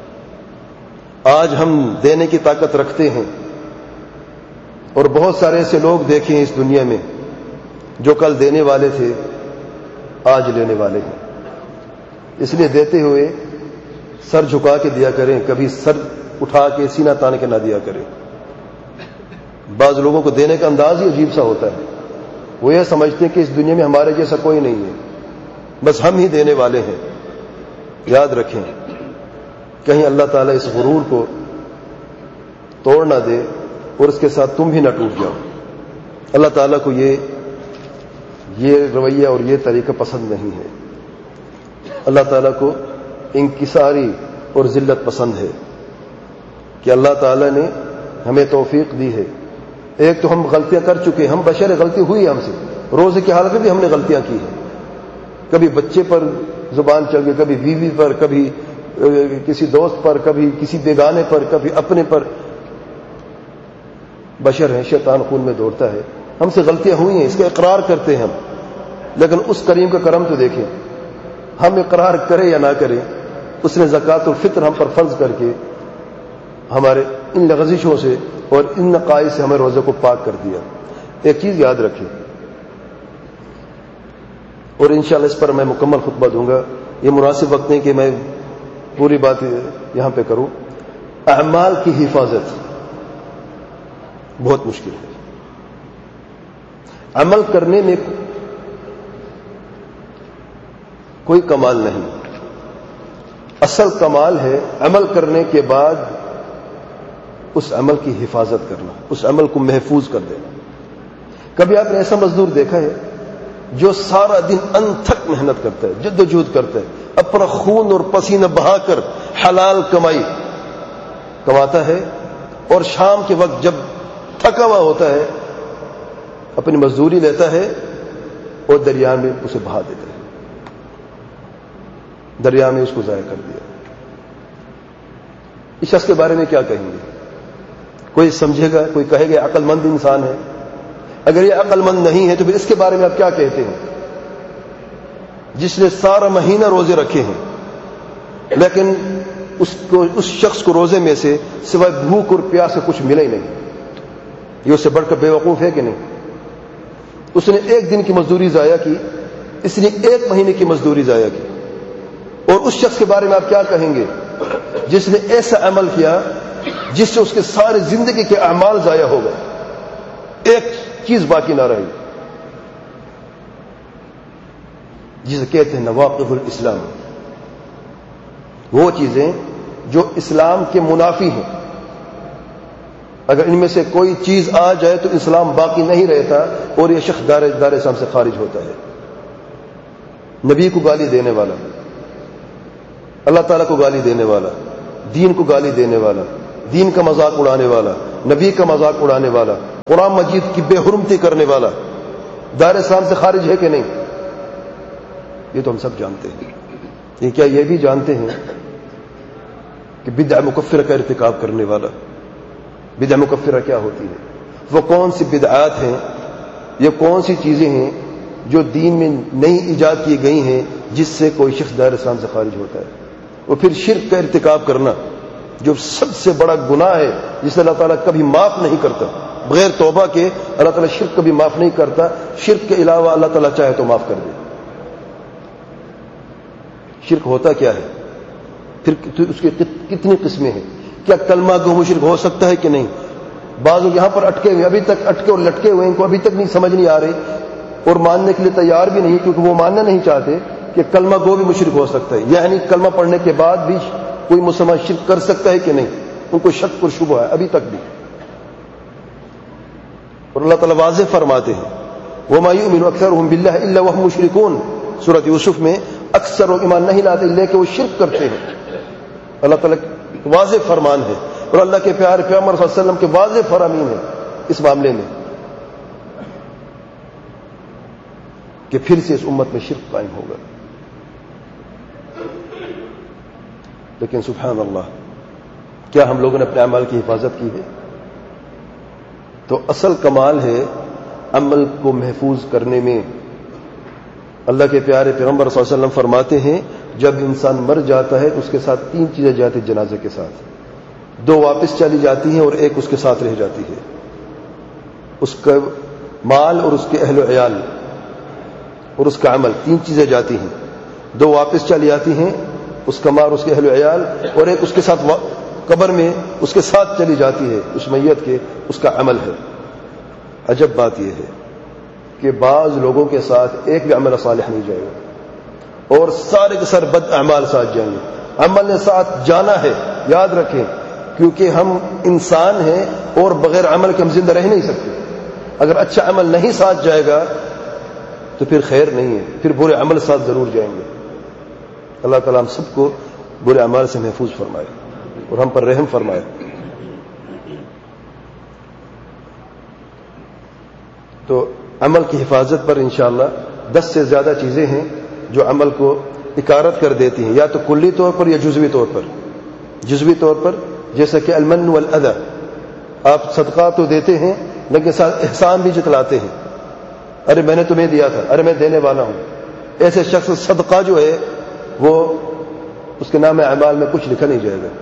آج ہم دینے کی طاقت رکھتے ہیں اور بہت سارے ایسے لوگ دیکھیں اس دنیا میں جو کل دینے والے تھے آج لینے والے ہیں. اس لیے دیتے ہوئے سر جھکا کے دیا کریں، کبھی سر اٹھا کے سینہ تان کے نہ دیا کریں. بعض لوگوں کو دینے کا انداز ہی عجیب سا ہوتا ہے، وہ یہ سمجھتے ہیں کہ اس دنیا میں ہمارے جیسا کوئی نہیں ہے، بس ہم ہی دینے والے ہیں. یاد رکھیں، کہیں اللہ تعالیٰ اس غرور کو توڑ نہ دے اور اس کے ساتھ تم بھی نہ ٹوٹ جاؤ. اللہ تعالیٰ کو یہ یہ رویہ اور یہ طریقہ پسند نہیں ہے. اللہ تعالیٰ کو انکساری اور ذلت پسند ہے کہ اللہ تعالیٰ نے ہمیں توفیق دی ہے. ایک تو ہم غلطیاں کر چکے، ہم بشر، غلطی ہوئی ہم سے، روزے کی حالت میں بھی ہم نے غلطیاں کی ہیں. کبھی بچے پر زبان چل گئی، کبھی بیوی پر، کبھی کسی دوست پر، کبھی کسی بیگانے پر، کبھی اپنے پر. بشر ہیں، شیطان خون میں دوڑتا ہے، ہم سے غلطیاں ہوئی ہیں، اس کا اقرار کرتے ہیں ہم. لیکن اس کریم کا کرم تو دیکھیں، ہم اقرار کریں یا نہ کریں، اس نے زکوٰۃ الفطر ہم پر فرض کر کے ہمارے ان لغزشوں سے اور ان نقائص سے ہمیں روزے کو پاک کر دیا. ایک چیز یاد رکھیں، اور انشاءاللہ اس پر میں مکمل خطبہ دوں گا، یہ مناسب وقت نہیں کہ میں پوری بات یہاں پہ کروں. اعمال کی حفاظت بہت مشکل ہے. عمل کرنے میں کوئی کمال نہیں، اصل کمال ہے عمل کرنے کے بعد اس عمل کی حفاظت کرنا، اس عمل کو محفوظ کر دینا. کبھی آپ نے ایسا مزدور دیکھا ہے جو سارا دن انتھک محنت کرتا ہے، جد و جہد کرتا ہے، اپنا خون اور پسینہ بہا کر حلال کمائی کماتا ہے، اور شام کے وقت جب تھکا ہوا ہوتا ہے اپنی مزدوری لیتا ہے اور دریا میں اسے بہا دیتا ہے، دریا میں اس کو ضائع کر دیا. اس شخص کے بارے میں کیا کہیں گے؟ کوئی سمجھے گا، کوئی کہے گا عقل مند انسان ہے. اگر یہ عقل مند نہیں ہے تو پھر اس کے بارے میں آپ کیا کہتے ہیں؟ جس نے سارا مہینہ روزے رکھے ہیں لیکن اس کو اس شخص کو روزے میں سے سوائے بھوک اور پیاس سے کچھ ملا ہی نہیں. یہ اس سے بڑھ کر بے وقوف ہے کہ نہیں؟ اس نے ایک دن کی مزدوری ضائع کی، اس نے ایک مہینے کی مزدوری ضائع کی. اور اس شخص کے بارے میں آپ کیا کہیں گے جس نے ایسا عمل کیا جس سے اس کے سارے زندگی کے اعمال ضائع ہو گئے، ایک چیز باقی نہ رہی، جسے کہتے ہیں نواقض الاسلام، وہ چیزیں جو اسلام کے منافی ہیں. اگر ان میں سے کوئی چیز آ جائے تو اسلام باقی نہیں رہتا اور یہ شخص دار دار اسلام سے خارج ہوتا ہے. نبی کو گالی دینے والا، اللہ تعالیٰ کو گالی دینے والا، دین کو گالی دینے والا، دین کا مذاق اڑانے والا، نبی کا مذاق اڑانے والا، قرآن مجید کی بے حرمتی کرنے والا دائرہ اسلام سے خارج ہے کہ نہیں؟ یہ تو ہم سب جانتے ہیں۔ یہ کیا یہ بھی جانتے ہیں کہ بدعہ مکفرہ کا ارتکاب کرنے والا، بدعہ مکفرہ کیا ہوتی ہے؟ وہ کون سی بدعات ہیں، یہ کون سی چیزیں ہیں جو دین میں نئی ایجاد کی گئی ہیں جس سے کوئی شخص دائرہ اسلام سے خارج ہوتا ہے؟ اور پھر شرک کا ارتکاب کرنا جو سب سے بڑا گناہ ہے جسے اللہ تعالیٰ کبھی معاف نہیں کرتا، بغیر توبہ کے اللہ تعالیٰ شرک کبھی معاف نہیں کرتا، شرک کے علاوہ اللہ تعالیٰ چاہے تو معاف کر دے۔ شرک ہوتا کیا ہے؟ پھر اس کی کتنی قسمیں ہیں؟ کیا کلمہ گو مشرک ہو سکتا ہے کہ نہیں؟ بعض لوگ یہاں پر اٹکے ہوئے، ابھی تک اٹکے اور لٹکے ہوئے، ان کو ابھی تک نہیں سمجھ نہیں آ رہی اور ماننے کے لیے تیار بھی نہیں، کیونکہ وہ ماننا نہیں چاہتے کہ کلمہ گو بھی مشرک ہو سکتا ہے، یعنی کلمہ پڑھنے کے بعد بھی کوئی مسلمان شرک کر سکتا ہے کہ نہیں، ان کو شک اور شبہ ہے ابھی تک بھی۔ اور اللہ تعالیٰ واضح فرماتے ہیں وَمَا يُؤْمِنُ أَكْثَرُهُمْ بِاللَّهِ إِلَّا وَهُمْ مُشْرِكُونَ، سورۃ یوسف میں اکثر لوگ ایمان نہیں لاتے لیکن وہ شرک کرتے ہیں۔ اللہ تعالیٰ واضح فرمان ہے اور اللہ کے پیارے پیغمبر صلی اللہ علیہ وسلم کے واضح فرامین ہیں اس معاملے میں کہ پھر سے اس امت میں شرک قائم ہوگا۔ لیکن سبحان اللہ، کیا ہم لوگوں نے اپنے اعمال کی حفاظت کی ہے؟ تو اصل کمال ہے عمل کو محفوظ کرنے میں۔ اللہ کے پیارے پیغمبر صلی اللہ علیہ وسلم فرماتے ہیں جب انسان مر جاتا ہے تو اس کے ساتھ تین چیزیں جاتی جنازے کے ساتھ، دو واپس چلی جاتی ہیں اور ایک اس کے ساتھ رہ جاتی ہے، اس کا مال اور اس کے اہل و عیال اور اس کا عمل، تین چیزیں جاتی ہیں، دو واپس چلی جاتی ہیں، اس کا مال، اس کے اہل و عیال، اور ایک اس کے ساتھ قبر میں اس کے ساتھ چلی جاتی ہے اس میت کے، اس کا عمل ہے۔ عجب بات یہ ہے کہ بعض لوگوں کے ساتھ ایک بھی عمل صالح نہیں جائے گا اور سارے کے سارے بد اعمال ساتھ جائیں گے۔ عمل نے ساتھ جانا ہے، یاد رکھیں، کیونکہ ہم انسان ہیں اور بغیر عمل کے ہم زندہ رہ نہیں سکتے۔ اگر اچھا عمل نہیں ساتھ جائے گا تو پھر خیر نہیں ہے، پھر برے عمل ساتھ ضرور جائیں گے۔ اللہ تعالیٰ ہم سب کو برے اعمال سے محفوظ فرمائے اور ہم پر رحم فرمائے۔ تو عمل کی حفاظت پر انشاءاللہ دس سے زیادہ چیزیں ہیں جو عمل کو اکارت کر دیتی ہیں، یا تو کلی طور پر یا جزوی طور پر۔ جزوی طور پر جیسا کہ المن والاذى، آپ صدقہ تو دیتے ہیں لیکن ساتھ احسان بھی جتلاتے ہیں، ارے میں نے تمہیں دیا تھا، ارے میں دینے والا ہوں۔ ایسے شخص صدقہ جو ہے وہ اس کے نام اعمال میں کچھ لکھا نہیں جائے گا۔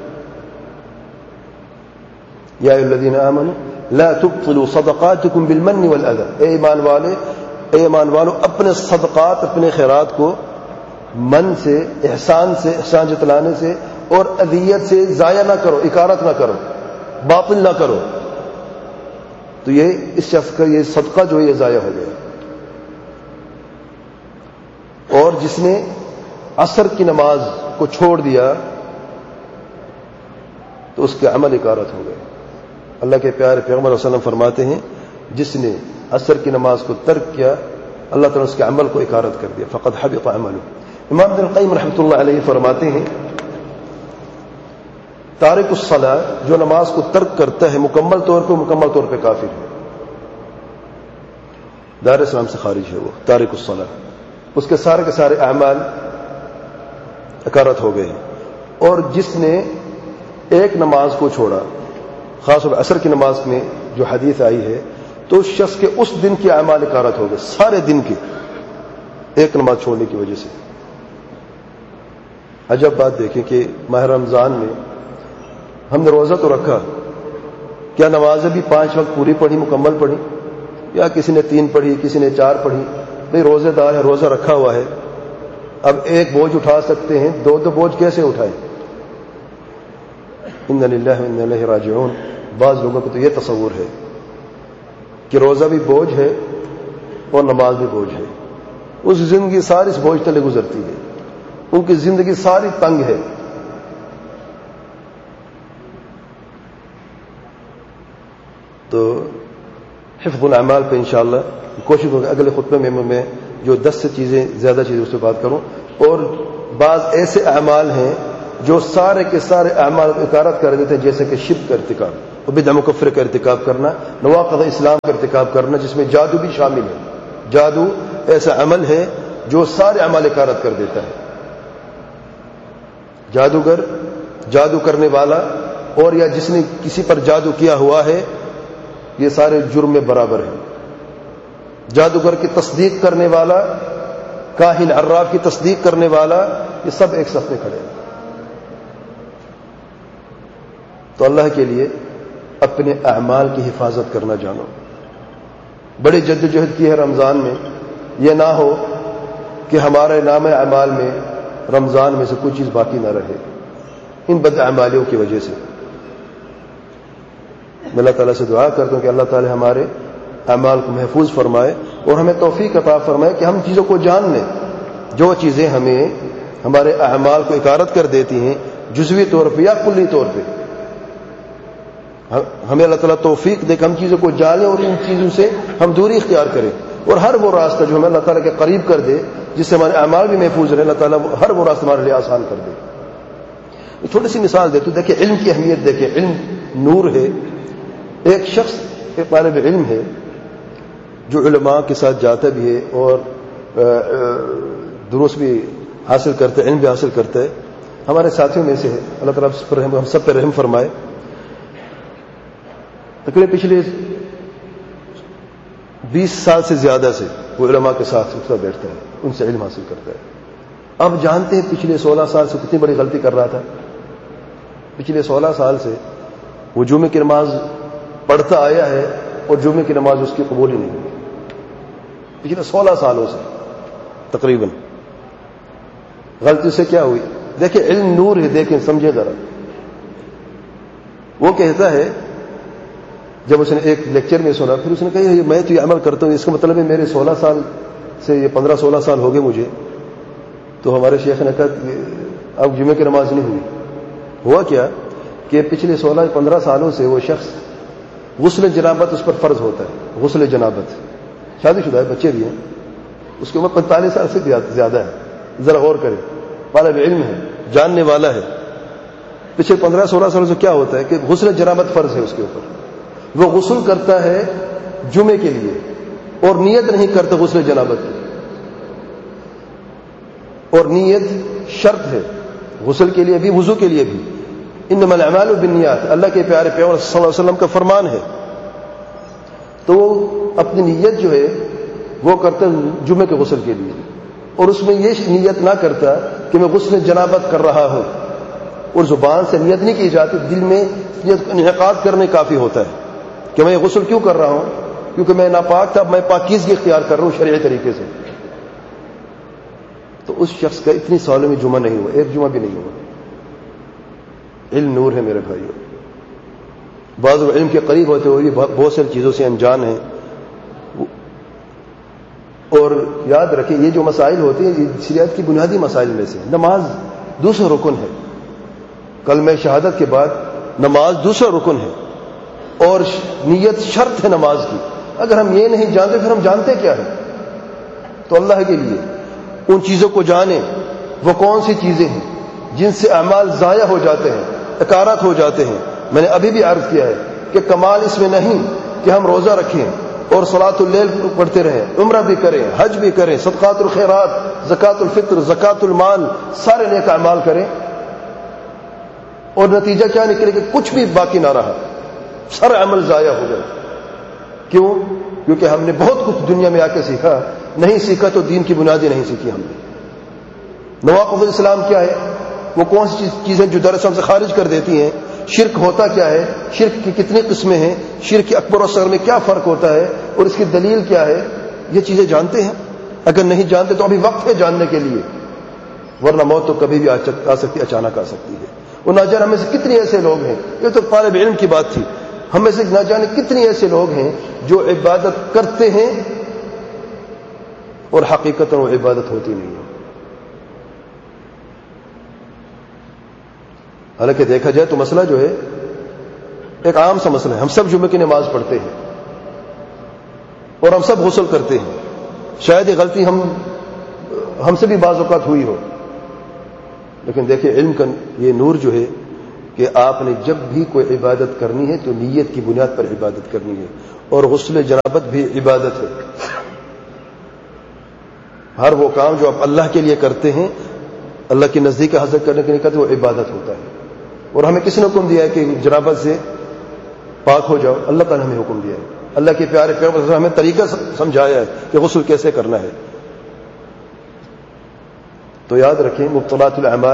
یا ایھا الذین آمنوا لا تبطلوا صدقاتکم بالمن والاذى، اے ایمان والے، اے ایمان والو اپنے صدقات، اپنے خیرات کو من سے، احسان سے، احسان جتلانے سے اور اذیت سے ضائع نہ کرو، اکارت نہ کرو، باطل نہ کرو۔ تو یہ اس شخص کا یہ صدقہ جو ہے یہ ضائع ہو گیا۔ اور جس نے عصر کی نماز کو چھوڑ دیا تو اس کے عمل اکارت ہو گئے۔ اللہ کے پیارے پیغمبر صلی اللہ علیہ وسلم فرماتے ہیں جس نے عصر کی نماز کو ترک کیا اللہ تعالیٰ اس کے عمل کو اکارت کر دیا، فقد حبط عمله۔ امام ابن القیم رحمۃ اللہ علیہ فرماتے ہیں تارک الصلاۃ، جو نماز کو ترک کرتا ہے مکمل طور پر مکمل طور پہ کافر ہے، دائرہ اسلام سے خارج ہے، وہ تارک الصلاۃ، اس کے سارے کے سارے اعمال اکارت ہو گئے ہیں۔ اور جس نے ایک نماز کو چھوڑا، خاص طور پر عصر کی نماز میں جو حدیث آئی ہے، تو اس شخص کے اس دن کے اعمال اکارت ہو گئے، سارے دن کے، ایک نماز چھوڑنے کی وجہ سے۔ عجب بات دیکھیں کہ ماہ رمضان میں ہم نے روزہ تو رکھا، کیا نمازیں بھی پانچ وقت پوری پڑھی، مکمل پڑھی، یا کسی نے تین پڑھی، کسی نے چار پڑھی؟ بھئی روزے دار ہے، روزہ رکھا ہوا ہے، اب ایک بوجھ اٹھا سکتے ہیں، دو دو بوجھ کیسے اٹھائیں؟ انا للہ و انا الیہ راجعون۔ بعض لوگوں کو تو یہ تصور ہے کہ روزہ بھی بوجھ ہے اور نماز بھی بوجھ ہے، اس زندگی ساری اس بوجھ تلے گزرتی ہے، ان کی زندگی ساری تنگ ہے۔ تو حفظ الاعمال پہ انشاءاللہ کوشش ہوگی اگلے خطبے میں میں جو دس سے چیزیں زیادہ چیزیں اس پہ بات کروں۔ اور بعض ایسے اعمال ہیں جو سارے کے سارے اعمال اکارت کر دیتے ہیں، جیسے کہ شرک کا ارتکاب۔ اور بدع مکفر کا ارتکاب کرنا، نواقض اسلام کا ارتکاب کرنا، جس میں جادو بھی شامل ہے۔ جادو ایسا عمل ہے جو سارے اعمال کارت کر دیتا ہے۔ جادوگر، جادو کرنے والا اور یا جس نے کسی پر جادو کیا ہوا ہے، یہ سارے جرم میں برابر ہیں۔ جادوگر کی تصدیق کرنے والا، کاہن عراف کی تصدیق کرنے والا، یہ سب ایک صف میں کھڑے ہیں۔ تو اللہ کے لیے اپنے اعمال کی حفاظت کرنا جانو۔ بڑی جدوجہد کی ہے رمضان میں، یہ نہ ہو کہ ہمارے نام اعمال میں رمضان میں سے کوئی چیز باقی نہ رہے ان بد اعمالیوں کی وجہ سے۔ میں اللہ تعالیٰ سے دعا کرتا ہوں کہ اللہ تعالیٰ ہمارے اعمال کو محفوظ فرمائے اور ہمیں توفیق عطا فرمائے کہ ہم چیزوں کو جان لیں، جو چیزیں ہمیں ہمارے اعمال کو اکارت کر دیتی ہیں جزوی طور پہ یا کلی طور پہ، ہمیں اللہ تعالیٰ توفیق دے کہ ہم چیزوں کو جانیں اور ان چیزوں سے ہم دوری اختیار کریں، اور ہر وہ راستہ جو ہمیں اللہ تعالیٰ کے قریب کر دے، جس سے ہمارے اعمال بھی محفوظ رہے، اللہ تعالیٰ ہر وہ راستہ ہمارے لیے آسان کر دے۔ تھوڑی سی مثال دیتے، دیکھیں علم کی اہمیت، دیکھیں علم نور ہے۔ ایک شخص، ایک طالب علم ہے جو علماء کے ساتھ جاتا بھی ہے اور دروس بھی حاصل کرتا ہے، علم بھی حاصل کرتا ہے، ہمارے ساتھیوں میں سے ہے، اللہ تعالیٰ اس پر ہم سب پہ رحم فرمائے۔ تقریباً پچھلے بیس سال سے زیادہ سے وہ علماء کے ساتھ اٹھتا بیٹھتا ہے، ان سے علم حاصل کرتا ہے۔ اب جانتے ہیں پچھلے سولہ سال سے کتنی بڑی غلطی کر رہا تھا۔ پچھلے سولہ سال سے وہ جمعے کی نماز پڑھتا آیا ہے اور جمعے کی نماز اس کی قبول ہی نہیں ہوئی، پچھلے سولہ سالوں سے تقریباً۔ غلطی سے کیا ہوئی؟ دیکھیں علم نور ہے، دیکھیں سمجھے ذرا۔ وہ کہتا ہے، جب اس نے ایک لیکچر میں سنا، پھر اس نے کہا میں تو یہ عمل کرتا ہوں، اس کا مطلب ہے میرے سولہ سال سے یہ پندرہ سولہ سال ہو گئے مجھے۔ تو ہمارے شیخ نے کہا اب جمعے کی نماز نہیں ہوئی۔ ہوا کیا کہ پچھلے سولہ پندرہ سالوں سے وہ شخص غسل جنابت اس پر فرض ہوتا ہے، غسل جنابت، شادی شدہ ہے، بچے بھی ہیں، اس کی عمر پینتالیس سال سے زیادہ ہے۔ ذرا غور کریں، طالب علم ہے، جاننے والا ہے، پچھلے پندرہ سولہ سالوں سے کیا ہوتا ہے کہ غسل جنابت فرض ہے اس کے اوپر، وہ غسل کرتا ہے جمعے کے لیے اور نیت نہیں کرتا غسل جنابت کی، اور نیت شرط ہے غسل کے لیے بھی وضو کے لیے بھی۔ انما الاعمال بالنیات، اللہ کے پیارے پیغمبر صلی اللہ علیہ وسلم کا فرمان ہے۔ تو وہ اپنی نیت جو ہے وہ کرتا جمعے کے غسل کے لیے، اور اس میں یہ نیت نہ کرتا کہ میں غسل جنابت کر رہا ہوں، اور زبان سے نیت نہیں کی جاتی، دل میں نیت کو انعقاد کرنے کافی ہوتا ہے کہ میں یہ غسل کیوں کر رہا ہوں، کیونکہ میں ناپاک تھا، میں پاکیزگی اختیار کر رہا ہوں شرعی طریقے سے۔ تو اس شخص کا اتنی سالوں میں جمعہ نہیں ہوا، ایک جمعہ بھی نہیں ہوا۔ علم نور ہے میرے بھائیوں۔ بعض علم کے قریب ہوتے ہوئے بھی بہت ساری چیزوں سے انجان ہیں۔ اور یاد رکھیں یہ جو مسائل ہوتے ہیں یہ شریعت کی بنیادی مسائل میں سے، نماز دوسرا رکن ہے، کلمہ شہادت کے بعد نماز دوسرا رکن ہے، اور نیت شرط ہے نماز کی۔ اگر ہم یہ نہیں جانتے پھر ہم جانتے کیا ہے؟ تو اللہ کے لیے ان چیزوں کو جانیں، وہ کون سی چیزیں ہیں جن سے اعمال ضائع ہو جاتے ہیں، اکارت ہو جاتے ہیں۔ میں نے ابھی بھی عرض کیا ہے کہ کمال اس میں نہیں کہ ہم روزہ رکھیں اور صلاۃ اللیل پڑھتے رہیں، عمرہ بھی کریں، حج بھی کریں، صدقات الخیرات، زکوٰۃ الفطر، زکوٰۃ المال، سارے نیک اعمال کریں، اور نتیجہ کیا نکلے کہ کچھ بھی باقی نہ رہا، سارا عمل ضائع ہو گئے۔ کیوں؟ کیونکہ ہم نے بہت کچھ دنیا میں آ کے سیکھا، نہیں سیکھا تو دین کی بنیادیں نہیں سیکھی ہم نے۔ نواقض الاسلام کیا ہے؟ وہ کون سی چیزیں جو در اسلام سے خارج کر دیتی ہیں؟ شرک ہوتا کیا ہے؟ شرک کی کتنی قسمیں ہیں؟ شرک اکبر اور اصغر میں کیا فرق ہوتا ہے اور اس کی دلیل کیا ہے؟ یہ چیزیں جانتے ہیں؟ اگر نہیں جانتے تو ابھی وقت ہے جاننے کے لیے، ورنہ موت تو کبھی بھی آ سکتی، اچانک آ سکتی ہے۔ اور نہ جانے ہم میں سے کتنے ایسے لوگ ہیں، یہ تو طالب علم کی بات تھی، ہم میں سے نہ جانے کتنے ایسے لوگ ہیں جو عبادت کرتے ہیں اور حقیقت وہ عبادت ہوتی نہیں ہے۔ حالانکہ دیکھا جائے تو مسئلہ جو ہے ایک عام سا مسئلہ ہے، ہم سب جمعے کی نماز پڑھتے ہیں اور ہم سب غسل کرتے ہیں، شاید یہ غلطی ہم ہم سے بھی بعض اوقات ہوئی ہو، لیکن دیکھیں علم کا یہ نور جو ہے کہ کہ آپ نے جب بھی کوئی عبادت کرنی ہے تو نیت کی بنیاد پر عبادت کرنی ہے، اور غسل جنابت بھی عبادت ہے۔ ہر وہ کام جو آپ اللہ کے لیے کرتے ہیں، اللہ کی نزدیک حاصل کرنے کے لیے کرتے ہیں، وہ عبادت ہوتا ہے۔ اور ہمیں کس نے حکم دیا ہے کہ جنابت سے پاک ہو جاؤ؟ اللہ تعالیٰ نے ہمیں حکم دیا ہے، اللہ کے پیارے پیغمبر نے ہمیں طریقہ سمجھایا ہے کہ غسل کیسے کرنا ہے۔ تو یاد رکھیں، مبطلات الاعمال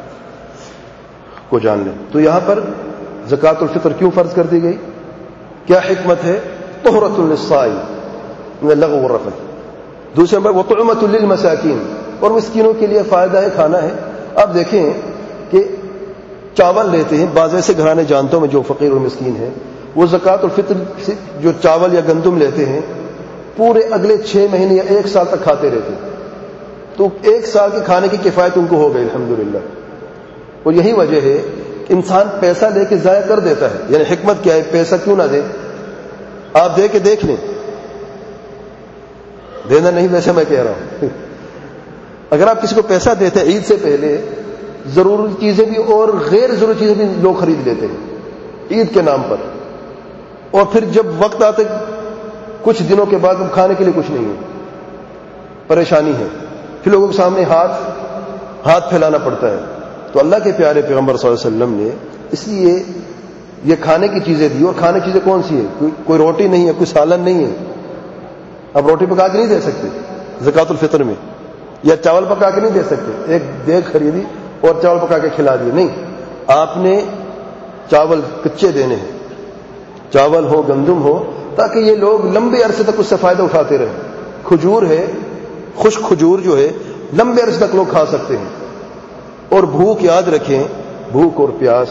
کو جان لیں۔ تو یہاں پر زکوٰۃ الفطر کیوں فرض کر دی گئی؟ کیا حکمت ہے؟ طہرۃ للصائم من اللغو والرفث۔ دوسرے نمبر وطعمۃ للمساکین، اور مسکینوں کے لیے فائدہ ہے، کھانا ہے۔ اب دیکھیں کہ چاول لیتے ہیں، بعض ایسے گھرانے جانتا ہوں میں جو فقیر اور مسکین ہیں، وہ زکوٰۃ الفطر سے جو چاول یا گندم لیتے ہیں پورے اگلے چھ مہینے یا ایک سال تک کھاتے رہتے ہیں، تو ایک سال کے کھانے کی کفایت ان کو ہو گئی الحمدللہ۔ اور یہی وجہ ہے کہ انسان پیسہ دے کے ضائع کر دیتا ہے۔ یعنی حکمت کیا ہے؟ پیسہ کیوں نہ دے؟ آپ دے کے دیکھ لیں، دینا نہیں ویسے میں کہہ رہا ہوں۔ اگر آپ کسی کو پیسہ دیتے ہیں عید سے پہلے، ضروری چیزیں بھی اور غیر ضروری چیزیں بھی لوگ خرید لیتے ہیں عید کے نام پر، اور پھر جب وقت آتے کچھ دنوں کے بعد کھانے کے لیے کچھ نہیں ہے، پریشانی ہے، پھر لوگوں کے سامنے ہاتھ ہاتھ پھیلانا پڑتا ہے۔ تو اللہ کے پیارے پیغمبر صلی اللہ علیہ وسلم نے اس لیے یہ کھانے کی چیزیں دی۔ اور کھانے کی چیزیں کون سی ہیں؟ کوئی, کوئی روٹی نہیں ہے، کوئی سالن نہیں ہے۔ اب روٹی پکا کے نہیں دے سکتے زکوٰۃ الفطر میں، یا چاول پکا کے نہیں دے سکتے، ایک دیگ خریدی اور چاول پکا کے کھلا دیے، نہیں۔ آپ نے چاول کچے دینے ہیں، چاول ہو، گندم ہو، تاکہ یہ لوگ لمبے عرصے تک اس سے فائدہ اٹھاتے رہیں۔ کھجور ہے، خشک کھجور جو ہے لمبے عرصے تک لوگ کھا سکتے ہیں۔ اور بھوک، یاد رکھیں، بھوک اور پیاس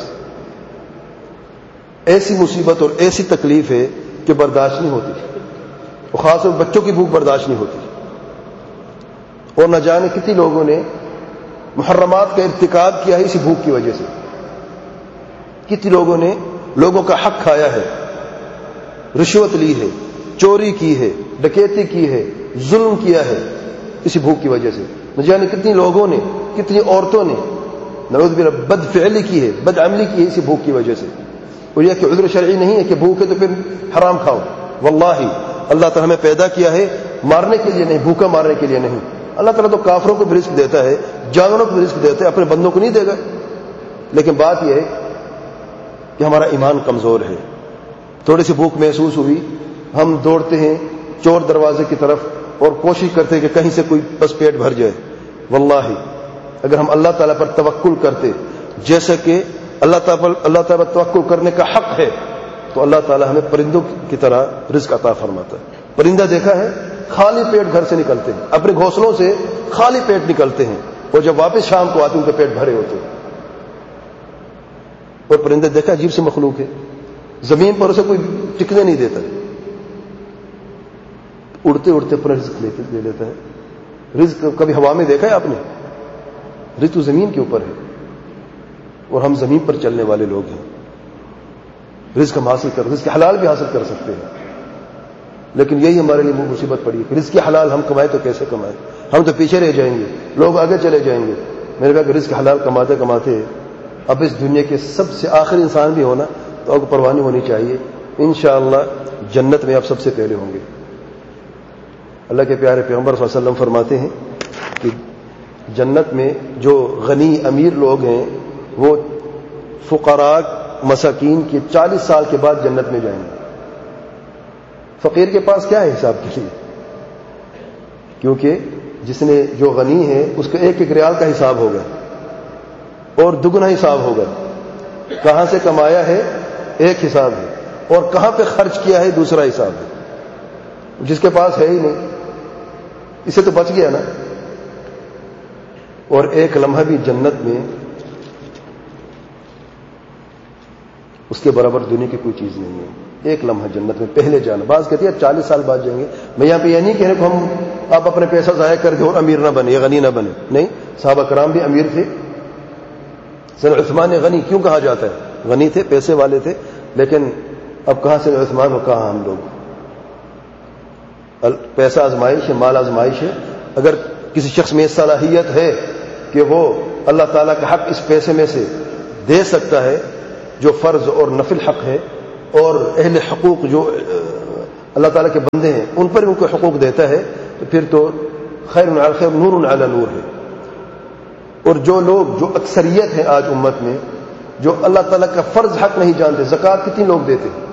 ایسی مصیبت اور ایسی تکلیف ہے کہ برداشت نہیں ہوتی، اور خاص طور بچوں کی بھوک برداشت نہیں ہوتی۔ اور نہ جانے کتنی لوگوں نے محرمات کا ارتکاب کیا ہے اسی بھوک کی وجہ سے، کتنی لوگوں نے لوگوں کا حق کھایا ہے، رشوت لی ہے، چوری کی ہے، ڈکیتی کی ہے، ظلم کیا ہے اسی بھوک کی وجہ سے۔ نہ جانے کتنی لوگوں نے، کتنی عورتوں نے نعوذ باللہ بد فعلی کی ہے، بد عملی کی ہے اسی بھوک کی وجہ سے۔ اور یہ کہ عذر شرعی نہیں ہے کہ بھوک ہے تو پھر حرام کھاؤ، واللہ اللہ تعالیٰ ہمیں پیدا کیا ہے مارنے کے لیے نہیں، بھوکا مارنے کے لیے نہیں۔ اللہ تعالیٰ تو کافروں کو بھی رزق دیتا ہے، جانوروں کو بھی رزق دیتا ہے، اپنے بندوں کو نہیں دے گا۔ لیکن بات یہ ہے کہ ہمارا ایمان کمزور ہے، تھوڑی سی بھوک محسوس ہوئی، ہم دوڑتے ہیں چور دروازے کی طرف اور کوشش کرتے ہیں کہ کہیں سے کوئی بس پیٹ بھر جائے۔ واللہ اگر ہم اللہ تعالیٰ پر توکل کرتے، جیسا کہ اللہ تعالیٰ اللہ تعالیٰ پر توکل کرنے کا حق ہے، تو اللہ تعالیٰ ہمیں پرندوں کی طرح رزق عطا فرماتا ہے۔ پرندہ دیکھا ہے خالی پیٹ گھر سے نکلتے ہیں، اپنے گھونسلوں سے خالی پیٹ نکلتے ہیں، اور جب واپس شام کو آتے ہیں ان کے پیٹ بھرے ہوتے ہیں۔ اور پرندہ دیکھا عجیب سے مخلوق ہے، زمین پر اسے کوئی ٹکنے نہیں دیتا، اڑتے اڑتے اپنا رزق لے لیتا ہے۔ رزق کبھی ہوا میں دیکھا ہے آپ نے؟ رزق تو زمین کے اوپر ہے، اور ہم زمین پر چلنے والے لوگ ہیں۔ رزق ہم حاصل کر رزق حلال بھی حاصل کر سکتے ہیں، لیکن یہی ہمارے لیے مصیبت پڑی ہے کہ رزق حلال ہم کمائے تو کیسے کمائے؟ ہم تو پیچھے رہ جائیں گے، لوگ آگے چلے جائیں گے۔ میرے کہا کہ رزق حلال کماتے کماتے اب اس دنیا کے سب سے آخری انسان بھی ہونا تو آپ کو پروانی ہونی چاہیے، انشاءاللہ جنت میں آپ سب سے پہلے ہوں گے۔ اللہ کے پیارے پیغمبر صلی اللہ علیہ وسلم فرماتے ہیں کہ جنت میں جو غنی امیر لوگ ہیں وہ فقراء مساکین کے چالیس سال کے بعد جنت میں جائیں گے۔ فقیر کے پاس کیا ہے حساب کے لیے؟ کیونکہ جس نے جو غنی ہے اس کا ایک ایک ریال کا حساب ہوگا اور دگنا حساب ہوگا، کہاں سے کمایا ہے ایک حساب ہے، اور کہاں پہ خرچ کیا ہے دوسرا حساب ہے۔ جس کے پاس ہے ہی نہیں اسے تو بچ گیا نا۔ اور ایک لمحہ بھی جنت میں اس کے برابر دنیا کی کوئی چیز نہیں ہے۔ ایک لمحہ جنت میں پہلے جانا، بعض کہتے ہیں چالیس سال بعد جائیں گے۔ میں یہاں پہ یہ نہیں کہہ رہا کہ ہم آپ اپنے پیسہ ضائع کر دیں اور امیر نہ بنے یا غنی نہ بنے، نہیں، صحابہ کرام بھی امیر تھے۔ سر عثمان غنی کیوں کہا جاتا ہے؟ غنی تھے، پیسے والے تھے، لیکن اب کہاں سے عثمان اور کہاں ہم لوگ؟ پیسہ آزمائش ہے، مال آزمائش ہے۔ اگر کسی شخص میں صلاحیت ہے کہ وہ اللہ تعالیٰ کا حق اس پیسے میں سے دے سکتا ہے جو فرض اور نفل حق ہے، اور اہل حقوق جو اللہ تعالیٰ کے بندے ہیں ان پر ان کو حقوق دیتا ہے، تو پھر تو خیر علی خیر، نور علی نور ہے۔ اور جو لوگ، جو اکثریت ہیں آج امت میں، جو اللہ تعالیٰ کا فرض حق نہیں جانتے، زکوٰۃ کتنی لوگ دیتے ہیں،